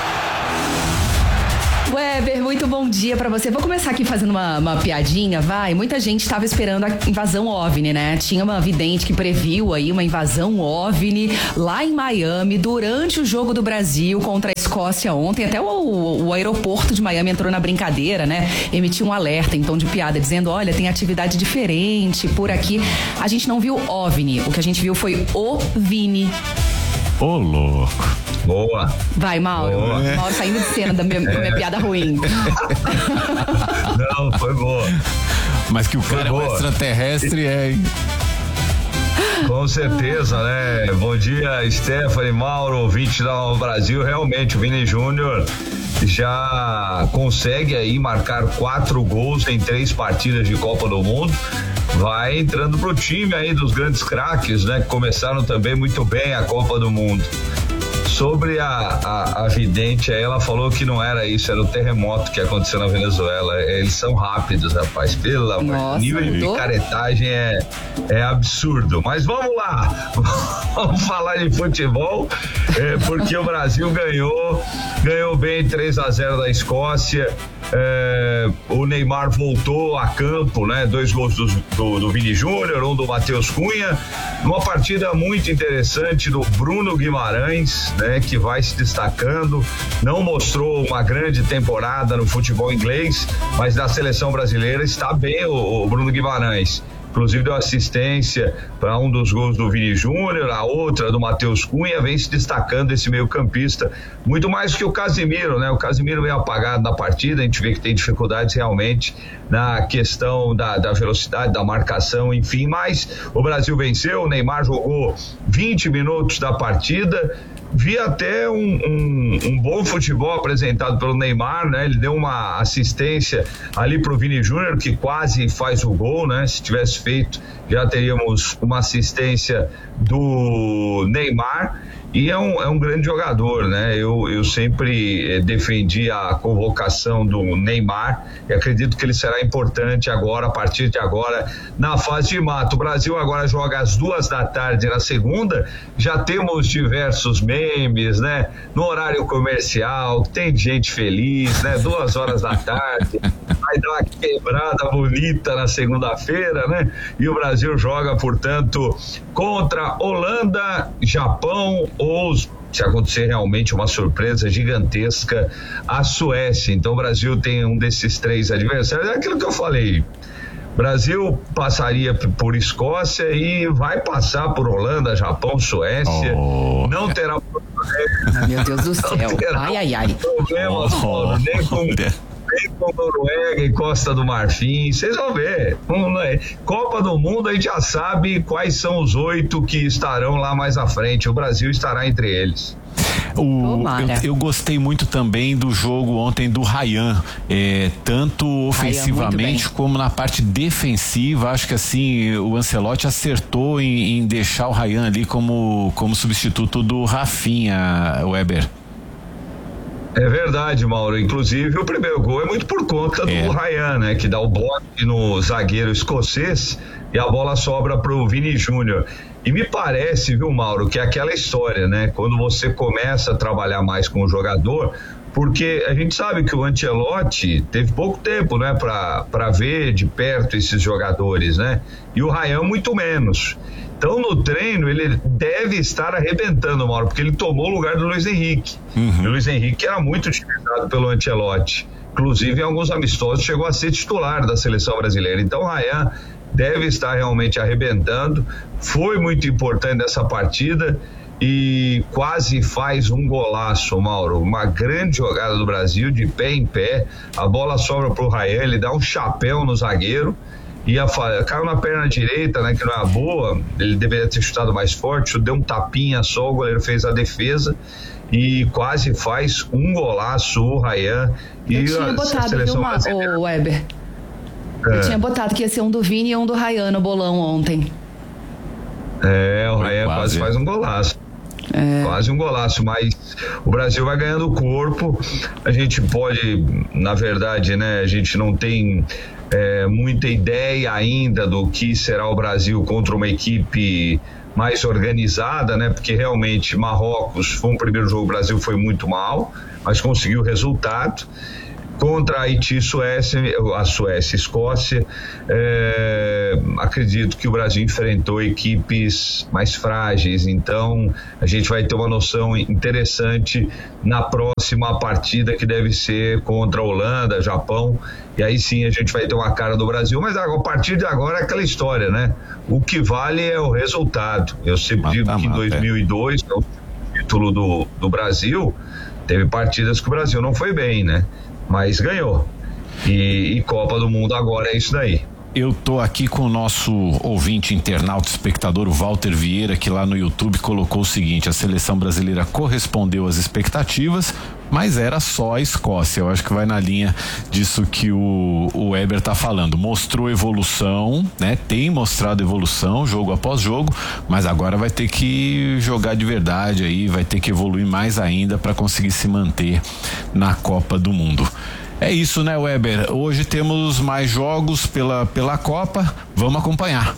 Weber, muito bom dia pra você. Vou começar aqui fazendo uma, uma piadinha, vai. Muita gente estava esperando a invasão OVNI, né? Tinha uma vidente que previu aí uma invasão OVNI lá em Miami durante o jogo do Brasil contra a Escócia ontem. Até o, o, o aeroporto de Miami entrou na brincadeira, né? Emitiu um alerta em tom de piada, dizendo, olha, tem atividade diferente por aqui. A gente não viu OVNI, o que a gente viu foi o Vini. Ô, louco. Boa. Vai, Mauro. Boa. Mauro saindo de cena da minha, é. minha piada ruim. Não, foi boa. Mas que o cara é um extraterrestre, é, hein? Com certeza, né? Bom dia, Stephanie, Mauro, ouvinte da Nova Brasil. Realmente, o Vini Júnior já consegue aí marcar quatro gols em três partidas de Copa do Mundo. Vai entrando pro time aí dos grandes craques, né? Que começaram também muito bem a Copa do Mundo. Sobre a, a, a vidente, ela falou que não era isso, era o terremoto que aconteceu na Venezuela. Eles são rápidos, rapaz. Pelo amor, o nível de picaretagem é, é absurdo. Mas vamos lá, vamos falar de futebol, é, porque o Brasil ganhou, ganhou bem três a zero da Escócia. É, o Neymar voltou a campo, né? Dois gols do, do, do Vini Júnior, um do Matheus Cunha. Uma partida muito interessante do Bruno Guimarães, né? Que vai se destacando. Não mostrou uma grande temporada no futebol inglês, mas na seleção brasileira está bem o, o Bruno Guimarães. Inclusive deu assistência para um dos gols do Vini Júnior, a outra do Matheus Cunha, vem se destacando esse meio campista, muito mais que o Casimiro, né? O Casimiro vem apagado na partida, a gente vê que tem dificuldades realmente na questão da, da velocidade, da marcação, enfim, mas o Brasil venceu, o Neymar jogou vinte minutos da partida. Vi até um, um, um bom futebol apresentado pelo Neymar, né? Ele deu uma assistência ali pro Vini Júnior, que quase faz o gol, né? Se tivesse feito, já teríamos uma assistência do Neymar. E é um, é um grande jogador, né? Eu, eu sempre eh, defendi a convocação do Neymar e acredito que ele será importante agora, a partir de agora, na fase de mata. O Brasil agora joga às duas da tarde na segunda, já temos diversos memes, né? No horário comercial, tem gente feliz, né? Duas horas da tarde, vai dar uma quebrada bonita na segunda-feira, né? E o Brasil joga, portanto, contra Holanda, Japão, ou, se acontecer realmente uma surpresa gigantesca, a Suécia. Então o Brasil tem um desses três adversários. É aquilo que eu falei, Brasil passaria por Escócia e vai passar por Holanda, Japão, Suécia. Oh. Não terá problema. Meu Deus do céu. Ai, ai, ai. Problemas, oh. nem com... Vem com Noruega e Costa do Marfim, vocês vão ver. Copa do Mundo, a gente já sabe quais são os oito que estarão lá mais à frente. O Brasil estará entre eles. O, eu, eu gostei muito também do jogo ontem do Ryan, é, tanto ofensivamente Ryan, como na parte defensiva. Acho que assim o Ancelotti acertou em, em deixar o Ryan ali como, como substituto do Rafinha, Weber. É verdade, Mauro. Inclusive, o primeiro gol é muito por conta é. do Ryan, né? Que dá o bloco no zagueiro escocês e a bola sobra pro Vini Júnior. E me parece, viu, Mauro, que é aquela história, né? Quando você começa a trabalhar mais com o jogador, porque a gente sabe que o Ancelotti teve pouco tempo, né? Pra, pra ver de perto esses jogadores, né? E o Ryan muito menos. Então, no treino, ele deve estar arrebentando, Mauro, porque ele tomou o lugar do Luiz Henrique. Uhum. E o Luiz Henrique era muito utilizado pelo Ancelotti. Inclusive, em alguns amistosos, chegou a ser titular da seleção brasileira. Então, o Ryan deve estar realmente arrebentando. Foi muito importante nessa partida e quase faz um golaço, Mauro. Uma grande jogada do Brasil, de pé em pé. A bola sobra pro Ryan, ele dá um chapéu no zagueiro. E a, caiu na perna direita, né, que não é boa, ele deveria ter chutado mais forte, deu um tapinha só, o goleiro fez a defesa e quase faz um golaço o Ryan. Eu e tinha a, botado, a seleção viu, brasileira... o Weber? É. Eu tinha botado que ia ser um do Vini e um do Ryan no bolão ontem. É, o Ryan quase. quase faz um golaço. É. Quase um golaço, mas o Brasil vai ganhando corpo. A gente pode, na verdade, né, a gente não tem é, muita ideia ainda do que será o Brasil contra uma equipe mais organizada, né, porque realmente Marrocos foi um primeiro jogo, o Brasil foi muito mal, mas conseguiu o resultado. Contra Haiti, Suécia, a Suécia, Escócia, é, acredito que o Brasil enfrentou equipes mais frágeis, então a gente vai ter uma noção interessante na próxima partida, que deve ser contra a Holanda, Japão, e aí sim a gente vai ter uma cara do Brasil, mas a partir de agora é aquela história, né? O que vale é o resultado. Eu sempre digo que em dois mil e dois, que é o título do, do Brasil, teve partidas que o Brasil não foi bem, né? Mas ganhou. E, e Copa do Mundo agora é isso daí. Eu tô aqui com o nosso ouvinte, internauta, espectador, o Walter Vieira, que lá no YouTube colocou o seguinte: a seleção brasileira correspondeu às expectativas, mas era só a Escócia. Eu acho que vai na linha disso que o, o Weber tá falando. Mostrou evolução, né? Tem mostrado evolução, jogo após jogo, mas agora vai ter que jogar de verdade aí, vai ter que evoluir mais ainda para conseguir se manter na Copa do Mundo. É isso, né, Weber? Hoje temos mais jogos pela, pela Copa, vamos acompanhar.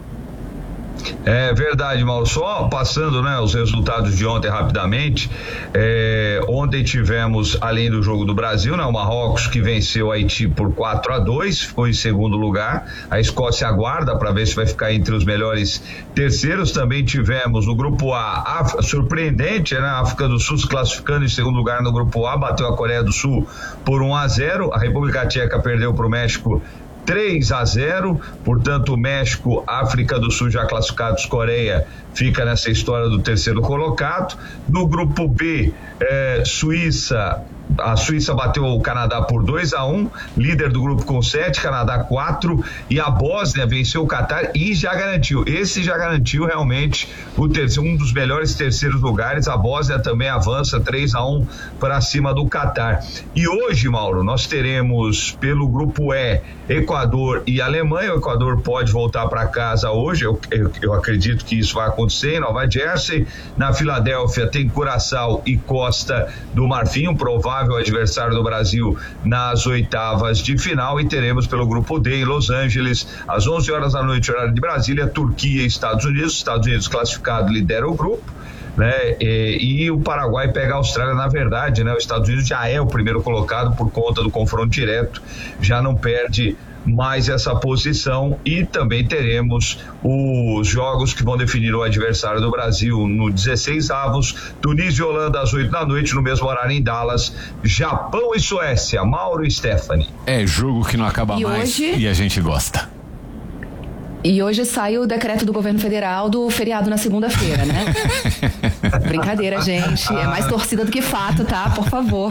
É verdade, Mauro. Só passando, né, os resultados de ontem rapidamente. É, ontem tivemos, além do jogo do Brasil, né, o Marrocos, que venceu a Haiti por quatro a dois, ficou em segundo lugar. A Escócia aguarda para ver se vai ficar entre os melhores terceiros. Também tivemos no grupo A, a surpreendente, né, a África do Sul se classificando em segundo lugar no grupo A, bateu a Coreia do Sul por um a zero. A República Tcheca perdeu para o México três a zero, portanto o México, África do Sul já classificados, Coreia fica nessa história do terceiro colocado. No grupo B, eh, Suíça, a Suíça bateu o Canadá por dois a um, líder do grupo com sete, Canadá quatro, e a Bósnia venceu o Catar e já garantiu, esse já garantiu realmente o terceiro, um dos melhores terceiros lugares. A Bósnia também avança três a um para cima do Catar. E hoje, Mauro, nós teremos pelo grupo E, Equador e Alemanha. O Equador pode voltar para casa hoje, eu, eu, eu acredito que isso vai acontecer em Nova Jersey. Na Filadélfia tem Curaçao e Costa do Marfim, um provável adversário do Brasil nas oitavas de final. E teremos pelo grupo D em Los Angeles, às onze horas da noite, horário de Brasília, Turquia e Estados Unidos. Estados Unidos classificado lidera o grupo, né? E, e o Paraguai pega a Austrália. Na verdade, né, os Estados Unidos já é o primeiro colocado por conta do confronto direto, já não perde mais essa posição. E também teremos os jogos que vão definir o adversário do Brasil no dezesseis avos, Tunísia e Holanda às oito da noite, no mesmo horário em Dallas, Japão e Suécia. Mauro e Stephanie. É jogo que não acaba e mais hoje... e a gente gosta. E hoje sai o decreto do governo federal do feriado na segunda-feira, né? Brincadeira, gente. É mais torcida do que fato, tá? Por favor.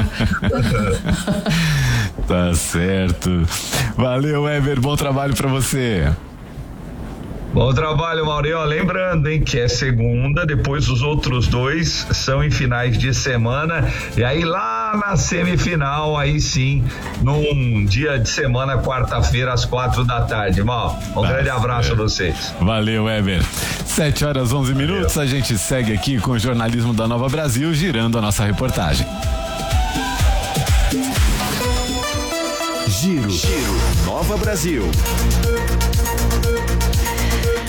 Tá certo. Valeu, Weber. Bom trabalho pra você. Bom trabalho, Maurinho. Lembrando, hein, que é segunda, depois os outros dois são em finais de semana, e aí lá na semifinal, aí sim, num dia de semana, quarta-feira, às quatro da tarde. Mal, um tá grande abraço certo. A vocês. Valeu, Weber. Sete horas, onze minutos, a gente segue aqui com o jornalismo da Nova Brasil, girando a nossa reportagem. Giro, Giro, Nova Brasil.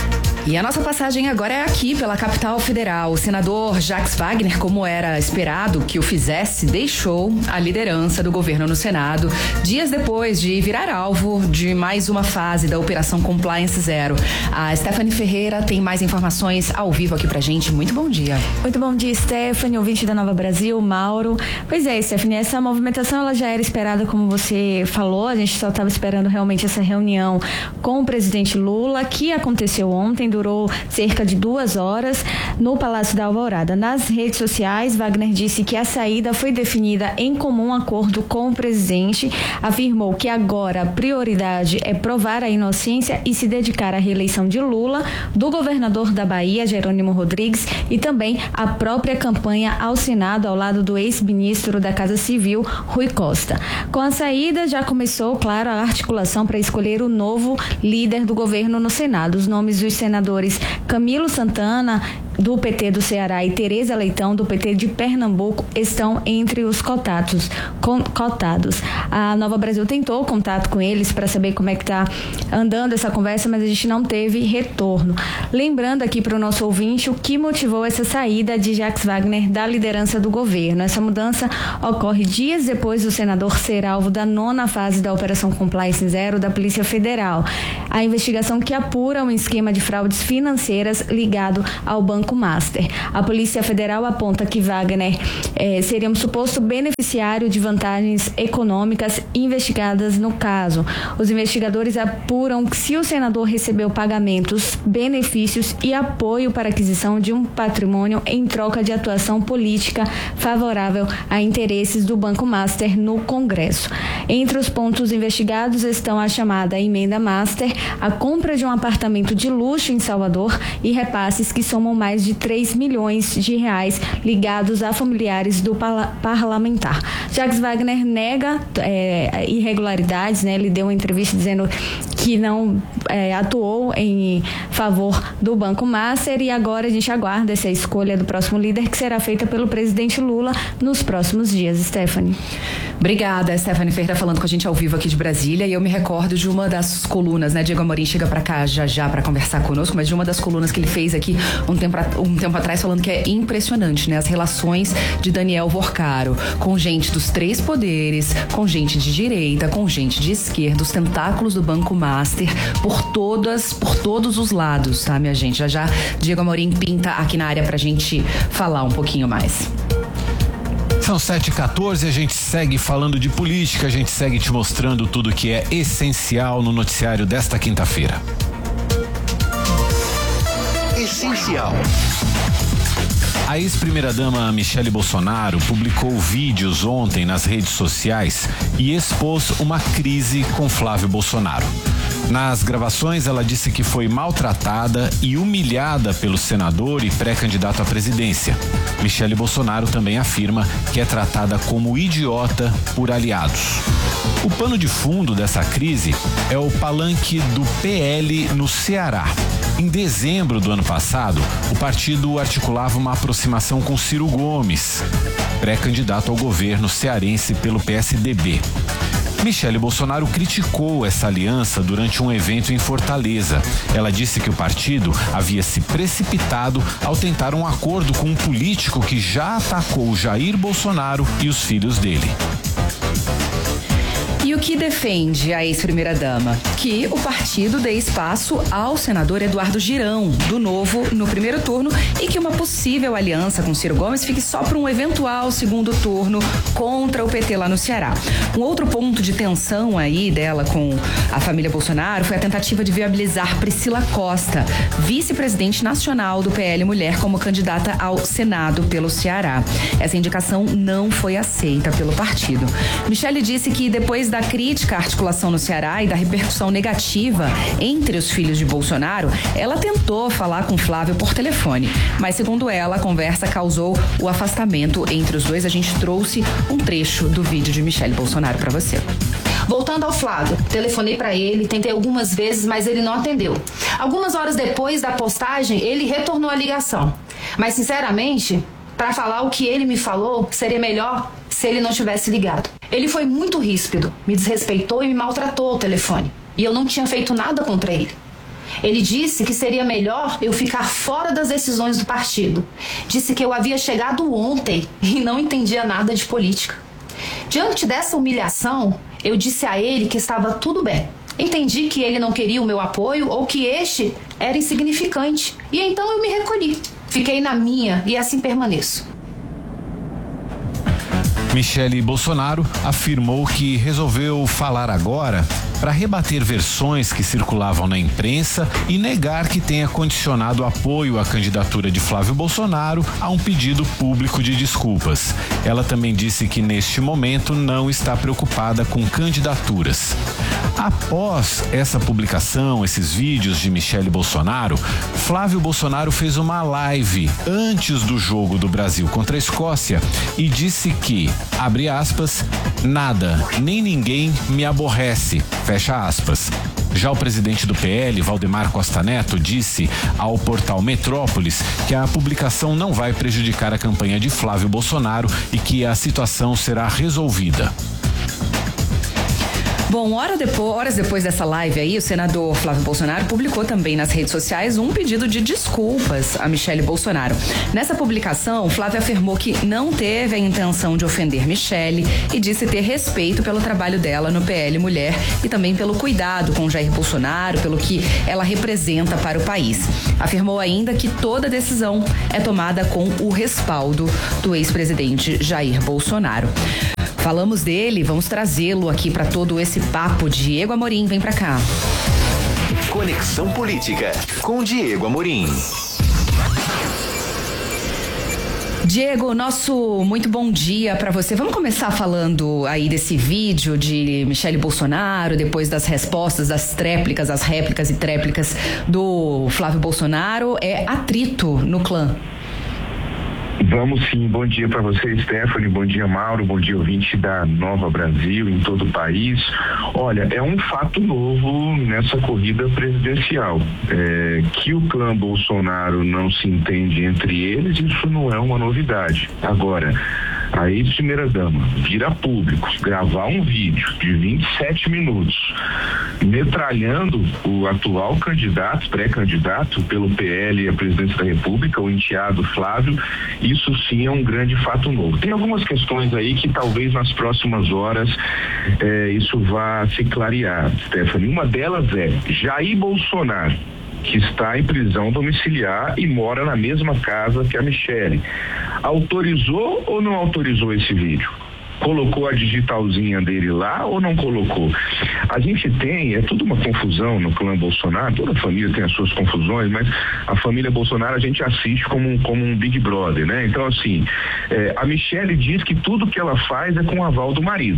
E a nossa passagem agora é aqui pela capital federal. O senador Jacques Wagner, como era esperado que o fizesse, deixou a liderança do governo no Senado dias depois de virar alvo de mais uma fase da Operação Compliance Zero. A Stephanie Ferreira tem mais informações ao vivo aqui pra gente. Muito bom dia. Muito bom dia, Stephanie, ouvinte da Nova Brasil, Mauro. Pois é, Stephanie, essa movimentação ela já era esperada, como você falou. A gente só estava esperando realmente essa reunião com o presidente Lula, que aconteceu ontem, durou cerca de duas horas no Palácio da Alvorada. Nas redes sociais, Wagner disse que a saída foi definida em comum acordo com o presidente, afirmou que agora a prioridade é provar a inocência e se dedicar à reeleição de Lula, do governador da Bahia, Jerônimo Rodrigues, e também a própria campanha ao Senado ao lado do ex-ministro da Casa Civil, Rui Costa. Com a saída, já começou, claro, a articulação para escolher o novo líder do governo no Senado. Os nomes dos senadores Camilo Santana, do P T do Ceará, e Tereza Leitão, do P T de Pernambuco, estão entre os cotados. Com, cotados. A Nova Brasil tentou contato com eles para saber como é que está andando essa conversa, mas a gente não teve retorno. Lembrando aqui para o nosso ouvinte o que motivou essa saída de Jacques Wagner da liderança do governo. Essa mudança ocorre dias depois do senador ser alvo da nona fase da Operação Compliance Zero da Polícia Federal. A investigação que apura um esquema de fraudes financeiras ligado ao Banco Master. A Polícia Federal aponta que Wagner eh, seria um suposto beneficiário de vantagens econômicas investigadas no caso. Os investigadores apuram que se o senador recebeu pagamentos, benefícios e apoio para aquisição de um patrimônio em troca de atuação política favorável a interesses do Banco Master no Congresso. Entre os pontos investigados estão a chamada Emenda Master, a compra de um apartamento de luxo em Salvador e repasses que somam mais de três milhões de reais ligados a familiares do parlamentar. Jacques Wagner nega é, irregularidades, né? Ele deu uma entrevista dizendo que não é, atuou em favor do Banco Master, e agora a gente aguarda essa escolha do próximo líder, que será feita pelo presidente Lula nos próximos dias. Stephanie. Obrigada, Stephanie Ferreira, falando com a gente ao vivo aqui de Brasília. E eu me recordo de uma das colunas, né? Diego Amorim chega pra cá já já pra conversar conosco, mas de uma das colunas que ele fez aqui um tempo, um tempo atrás, falando que é impressionante, né? As relações de Daniel Vorcaro com gente dos três poderes, com gente de direita, com gente de esquerda, os tentáculos do Banco Master por todas, por todos os lados, tá, minha gente? Já já Diego Amorim pinta aqui na área pra gente falar um pouquinho mais. São sete e quatorze, a gente segue falando de política, a gente segue te mostrando tudo que é essencial no noticiário desta quinta-feira. Essencial. A ex-primeira-dama Michele Bolsonaro publicou vídeos ontem nas redes sociais e expôs uma crise com Flávio Bolsonaro. Nas gravações, ela disse que foi maltratada e humilhada pelo senador e pré-candidato à presidência. Michele Bolsonaro também afirma que é tratada como idiota por aliados. O pano de fundo dessa crise é o palanque do P L no Ceará. Em dezembro do ano passado, o partido articulava uma aproximação com Ciro Gomes, pré-candidato ao governo cearense pelo P S D B. Michele Bolsonaro criticou essa aliança durante um evento em Fortaleza. Ela disse que o partido havia se precipitado ao tentar um acordo com um político que já atacou Jair Bolsonaro e os filhos dele. E o que defende a ex-primeira-dama? Que o partido dê espaço ao senador Eduardo Girão, do Novo, no primeiro turno, e que uma possível aliança com Ciro Gomes fique só para um eventual segundo turno contra o P T lá no Ceará. Um outro ponto de tensão aí dela com a família Bolsonaro foi a tentativa de viabilizar Priscila Costa, vice-presidente nacional do P L Mulher, como candidata ao Senado pelo Ceará. Essa indicação não foi aceita pelo partido. Michele disse que depois da crítica à articulação no Ceará e da repercussão negativa entre os filhos de Bolsonaro, ela tentou falar com Flávio por telefone, mas segundo ela, a conversa causou o afastamento entre os dois. A gente trouxe um trecho do vídeo de Michele Bolsonaro para você. Voltando ao Flávio, telefonei para ele, tentei algumas vezes, mas ele não atendeu. Algumas horas depois da postagem, ele retornou a ligação. Mas, sinceramente, para falar o que ele me falou, seria melhor se ele não tivesse ligado. Ele foi muito ríspido, me desrespeitou e me maltratou ao telefone. E eu não tinha feito nada contra ele. Ele disse que seria melhor eu ficar fora das decisões do partido. Disse que eu havia chegado ontem e não entendia nada de política. Diante dessa humilhação, eu disse a ele que estava tudo bem. Entendi que ele não queria o meu apoio ou que este era insignificante. E então eu me recolhi. Fiquei na minha e assim permaneço. Michele Bolsonaro afirmou que resolveu falar agora para rebater versões que circulavam na imprensa e negar que tenha condicionado apoio à candidatura de Flávio Bolsonaro a um pedido público de desculpas. Ela também disse que neste momento não está preocupada com candidaturas. Após essa publicação, esses vídeos de Michele Bolsonaro, Flávio Bolsonaro fez uma live antes do jogo do Brasil contra a Escócia e disse que, abre aspas, nada, nem ninguém me aborrece, fecha aspas. Já o presidente do P L, Valdemar Costa Neto, disse ao portal Metrópolis que a publicação não vai prejudicar a campanha de Flávio Bolsonaro e que a situação será resolvida. Bom, hora depois, horas depois dessa live aí, o senador Flávio Bolsonaro publicou também nas redes sociais um pedido de desculpas a Michele Bolsonaro. Nessa publicação, Flávio afirmou que não teve a intenção de ofender Michele e disse ter respeito pelo trabalho dela no P L Mulher e também pelo cuidado com Jair Bolsonaro, pelo que ela representa para o país. Afirmou ainda que toda decisão é tomada com o respaldo do ex-presidente Jair Bolsonaro. Falamos dele, vamos trazê-lo aqui para todo esse papo. Diego Amorim, vem para cá. Conexão Política, com Diego Amorim. Diego, nosso muito bom dia para você. Vamos começar falando aí desse vídeo de Michele Bolsonaro, depois das respostas, das tréplicas, as réplicas e tréplicas do Flávio Bolsonaro. É atrito no clã. Vamos sim, bom dia para você, Stephanie, bom dia, Mauro, bom dia, ouvinte da Nova Brasil em todo o país. Olha, é um fato novo nessa corrida presidencial. É, que o clã Bolsonaro não se entende entre eles, isso não é uma novidade. Agora, a ex-primeira-dama vir a público, gravar um vídeo de vinte e sete minutos, metralhando o atual candidato, pré-candidato pelo P L à presidência da República, o enteado Flávio, isso sim é um grande fato novo. Tem algumas questões aí que talvez nas próximas horas eh, isso vá se clarear, Stephanie. Uma delas é Jair Bolsonaro, que está em prisão domiciliar e mora na mesma casa que a Michele. Autorizou ou não autorizou esse vídeo? Colocou a digitalzinha dele lá ou não colocou? A gente tem, é tudo uma confusão no clã Bolsonaro, toda família tem as suas confusões, mas a família Bolsonaro a gente assiste como um, como um Big Brother, né? Então assim, é, a Michele diz que tudo que ela faz é com o aval do marido.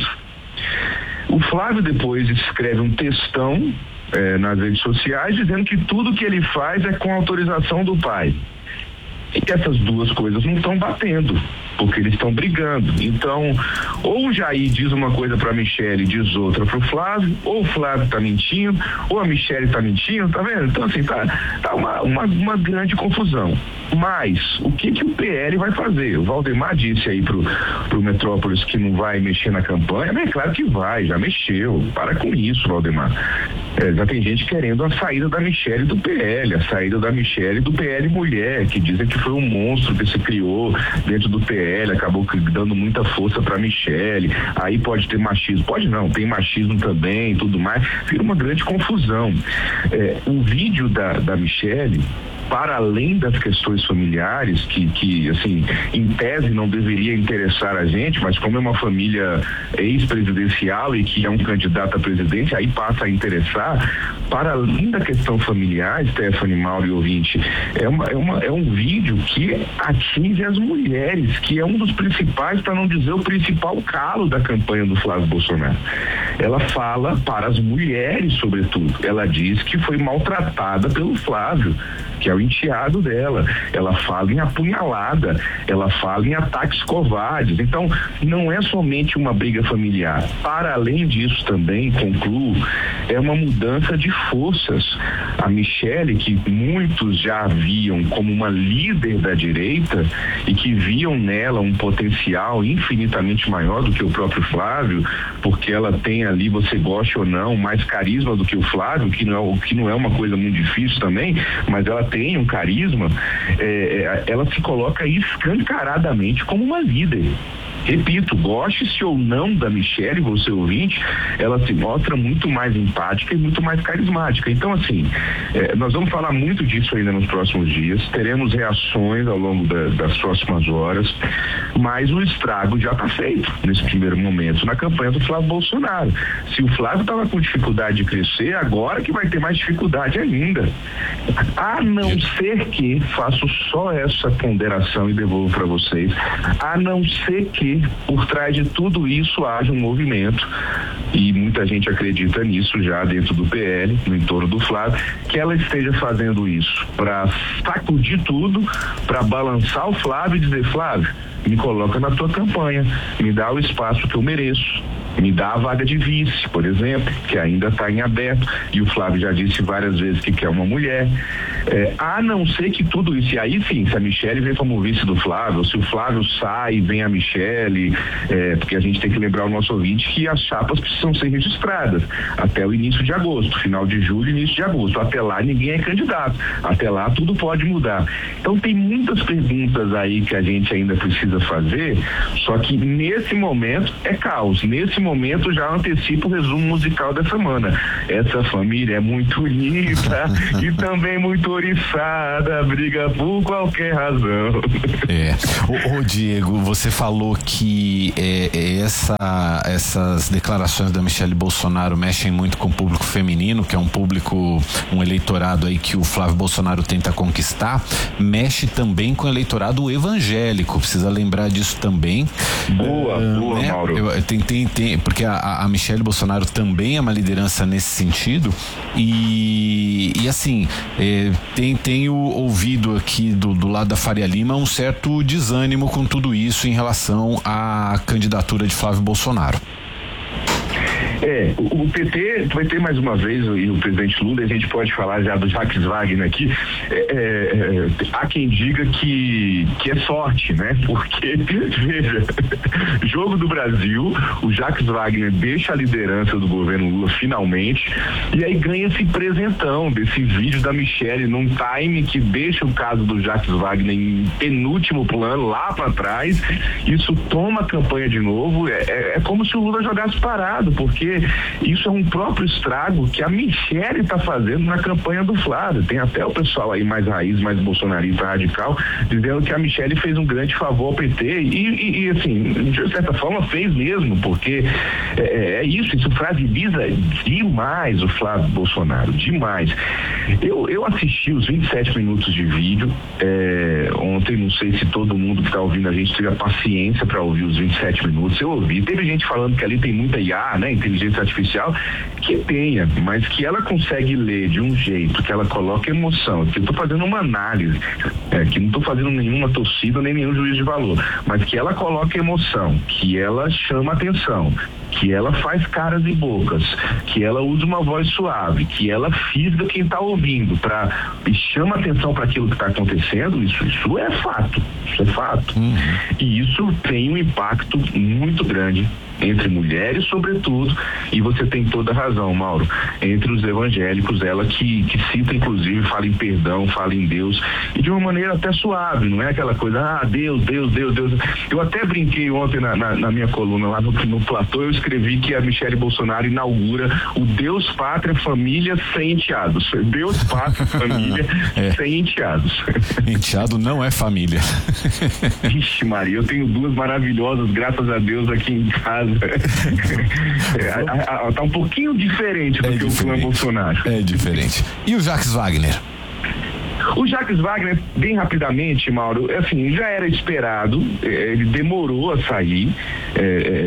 O Flávio depois escreve um textão é, nas redes sociais dizendo que tudo que ele faz é com autorização do pai. E essas duas coisas não estão batendo, porque eles estão brigando. Então, ou o Jair diz uma coisa para a Michele e diz outra para o Flávio, ou o Flávio está mentindo, ou a Michele está mentindo, tá vendo? Então, assim, tá, tá uma, uma, uma grande confusão. Mas, o que que o P L vai fazer? O Valdemar disse aí pro, pro Metrópolis que não vai mexer na campanha, mas é claro que vai, já mexeu. Para com isso, Valdemar. É, já tem gente querendo a saída da Michele do P L, a saída da Michele do P L Mulher, que dizem que foi um monstro que se criou dentro do P L, acabou dando muita força pra Michele, aí pode ter machismo, pode não, tem machismo também e tudo mais, vira uma grande confusão. É, o vídeo da, da Michele, para além das questões familiares, que, que, assim, em tese não deveria interessar a gente, mas como é uma família ex-presidencial e que é um candidato a presidente, aí passa a interessar. Para além da questão familiar, Stephanie, Mauro e ouvinte, é, uma, é, uma, é um vídeo que atinge as mulheres, que é um dos principais, para não dizer o principal calo da campanha do Flávio Bolsonaro. Ela fala para as mulheres, sobretudo. Ela diz que foi maltratada pelo Flávio, que que é o enteado dela. Ela fala em apunhalada, ela fala em ataques covardes. Então, não é somente uma briga familiar. Para além disso também, concluo, é uma mudança de forças. A Michele, que muitos já viam como uma líder da direita e que viam nela um potencial infinitamente maior do que o próprio Flávio, porque ela tem ali, você goste ou não, mais carisma do que o Flávio, que não é, que não é uma coisa muito difícil também, mas ela tem um carisma, é, ela se coloca escancaradamente como uma líder. Repito, goste-se ou não da Michele, você ouvinte, ela se mostra muito mais empática e muito mais carismática. Então, assim, eh, nós vamos falar muito disso ainda nos próximos dias, teremos reações ao longo da, das próximas horas, mas o estrago já está feito nesse primeiro momento, na campanha do Flávio Bolsonaro. Se o Flávio estava com dificuldade de crescer, agora que vai ter mais dificuldade ainda. A não ser que, faço só essa ponderação e devolvo para vocês, a não ser que por trás de tudo isso haja um movimento, e muita gente acredita nisso já dentro do P L, no entorno do Flávio, que ela esteja fazendo isso para sacudir tudo, para balançar o Flávio e dizer: Flávio, me coloca na tua campanha, me dá o espaço que eu mereço, me dá a vaga de vice, por exemplo, que ainda está em aberto, e o Flávio já disse várias vezes que quer uma mulher. É, a não ser que tudo isso, e aí sim, se a Michele vem como vice do Flávio, se o Flávio sai e vem a Michele, é, porque a gente tem que lembrar o nosso ouvinte que as chapas precisam ser registradas até o início de agosto, final de julho, início de agosto. Até lá ninguém é candidato, até lá tudo pode mudar. Então tem muitas perguntas aí que a gente ainda precisa fazer, só que nesse momento é caos, nesse momento já antecipa o resumo musical da semana. Essa família é muito unida e também muito oriçada, briga por qualquer razão. É. Ô, ô Diego, você falou que é, é essa, essas declarações da Michele Bolsonaro mexem muito com o público feminino, que é um público, um eleitorado aí que o Flávio Bolsonaro tenta conquistar, mexe também com o eleitorado evangélico, precisa lembrar disso também. Boa, uh, boa, né? Mauro. Eu, tem, tem, tem, porque a, a Michele Bolsonaro também é uma liderança nesse sentido e, e assim, é, tem, tenho ouvido aqui do, do lado da Faria Lima um certo desânimo com tudo isso em relação à candidatura de Flávio Bolsonaro. É, o, o P T vai ter mais uma vez, e o presidente Lula, a gente pode falar já do Jacques Wagner aqui, é, é, há quem diga que, que é sorte, né? Porque, veja, jogo do Brasil, o Jacques Wagner deixa a liderança do governo Lula finalmente, e aí ganha esse presentão desse vídeo da Michele num time que deixa o caso do Jacques Wagner em penúltimo plano, lá para trás. Isso toma a campanha de novo, é, é, é como se o Lula jogasse parado, porque isso é um próprio estrago que a Michele está fazendo na campanha do Flávio. Tem até o pessoal aí mais raiz, mais bolsonarista radical, dizendo que a Michele fez um grande favor ao P T e, e, e assim, de certa forma fez mesmo, porque é, é isso, isso fragiliza demais o Flávio Bolsonaro, demais. Eu, eu assisti os vinte e sete minutos de vídeo é, ontem, não sei se todo mundo que está ouvindo a gente teve a paciência para ouvir os vinte e sete minutos. Eu ouvi, teve gente falando que ali tem muita I A, né, inteligência artificial, que tenha, mas que ela consegue ler de um jeito, que ela coloca emoção, que eu estou fazendo uma análise, é, que não estou fazendo nenhuma torcida nem nenhum juízo de valor, mas que ela coloca emoção, que ela chama atenção, que ela faz caras e bocas, que ela usa uma voz suave, que ela fisga quem está ouvindo pra, e chama atenção para aquilo que está acontecendo, isso, isso é fato, isso é fato. Uhum. E isso tem um impacto muito grande entre mulheres, sobretudo, e você tem toda a razão, Mauro, entre os evangélicos, ela que, que cita, inclusive, fala em perdão, fala em Deus, e de uma maneira até suave, não é aquela coisa, ah, Deus, Deus, Deus, Deus. Eu até brinquei ontem na, na, na minha coluna lá no, no platô, eu escrevi que a Michele Bolsonaro inaugura o Deus, Pátria, Família sem enteados. Deus, Pátria, Família é. sem enteados. Enteado não é família. Vixe Maria, eu tenho duas maravilhosas, graças a Deus, aqui em casa. É, a, a, tá um pouquinho diferente do é que diferente. O clã Bolsonaro. É diferente. E o Jacques Wagner? O Jacques Wagner, bem rapidamente, Mauro, assim, já era esperado, ele demorou a sair, é, é, muito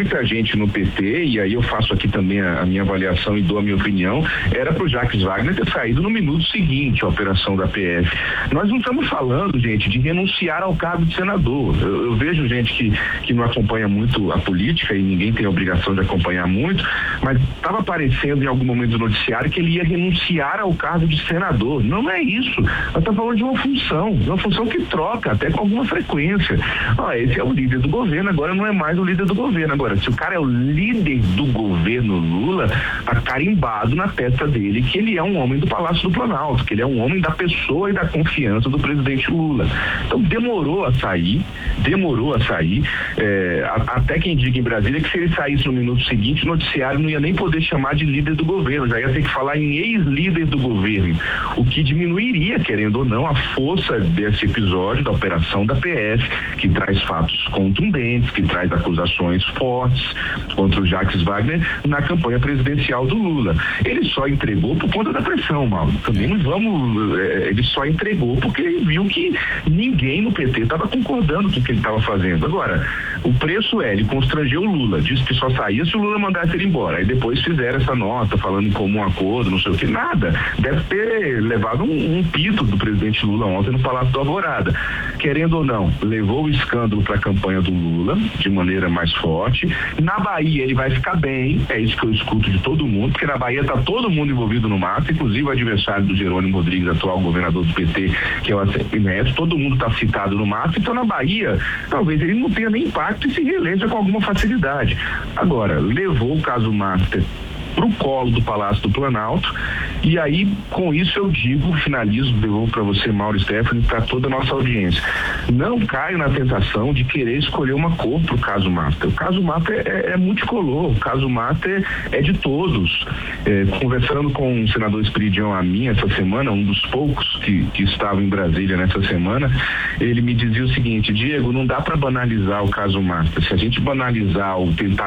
muita gente no P T, e aí eu faço aqui também a, a minha avaliação e dou a minha opinião, era pro Jacques Wagner ter saído no minuto seguinte a operação da P F. Nós não estamos falando, gente, de renunciar ao cargo de senador. Eu, eu vejo gente que, que não acompanha muito a política, e ninguém tem a obrigação de acompanhar muito, mas estava aparecendo em algum momento do noticiário que ele ia renunciar ao cargo de senador. Não é isso. Nós estamos falando de uma função, de uma função que troca até com alguma frequência. Ah, esse é o líder do governo, agora não é mais o líder do governo. Agora, se o cara é o líder do governo Lula, tá carimbado na testa dele que ele é um homem do Palácio do Planalto, que ele é um homem da pessoa e da confiança do presidente Lula. Então demorou a sair, demorou a sair, é, a, até quem diga em Brasília que se ele saísse no minuto seguinte, o noticiário não ia nem poder chamar de líder do governo, já ia ter que falar em ex-líder do governo, o que diminuiria, querendo ou não, a força desse episódio da operação da P F, que traz fatos contundentes, que traz acusações fortes contra o Jacques Wagner na campanha presidencial do Lula. Ele só entregou por conta da pressão, Mauro. Também não vamos, é, ele só entregou porque ele viu que ninguém no P T estava concordando com o que ele estava fazendo. Agora, o preço é, ele constrangeu o Lula, disse que só saía se o Lula mandasse ele embora. Aí depois fizeram essa nota falando em comum acordo, não sei o que, nada. Deve ter levado um, um pito do presidente Lula ontem no Palácio do Alvorada. Querendo ou não, levou o escândalo para a campanha do Lula de maneira mais forte. Na Bahia ele vai ficar bem, é isso que eu escuto de todo mundo, porque na Bahia está todo mundo envolvido no mato, inclusive o adversário do Jerônimo Rodrigues, atual governador do P T, que é o ACM Neto, todo mundo está citado no mato, então na Bahia talvez ele não tenha nem impacto e se reeleja com alguma facilidade. Agora, levou o caso Master pro colo do Palácio do Planalto, e aí com isso eu digo, finalizo, devolvo para você, Mauro e Stephanie, para toda a nossa audiência, não caio na tentação de querer escolher uma cor pro caso Master. O caso Master é, é multicolor, o caso Master é de todos. É, conversando com o senador Esperidião Amin essa semana, um dos poucos que, que estava em Brasília nessa semana, ele me dizia o seguinte: Diego, não dá para banalizar o caso Master. Se a gente banalizar ou tentar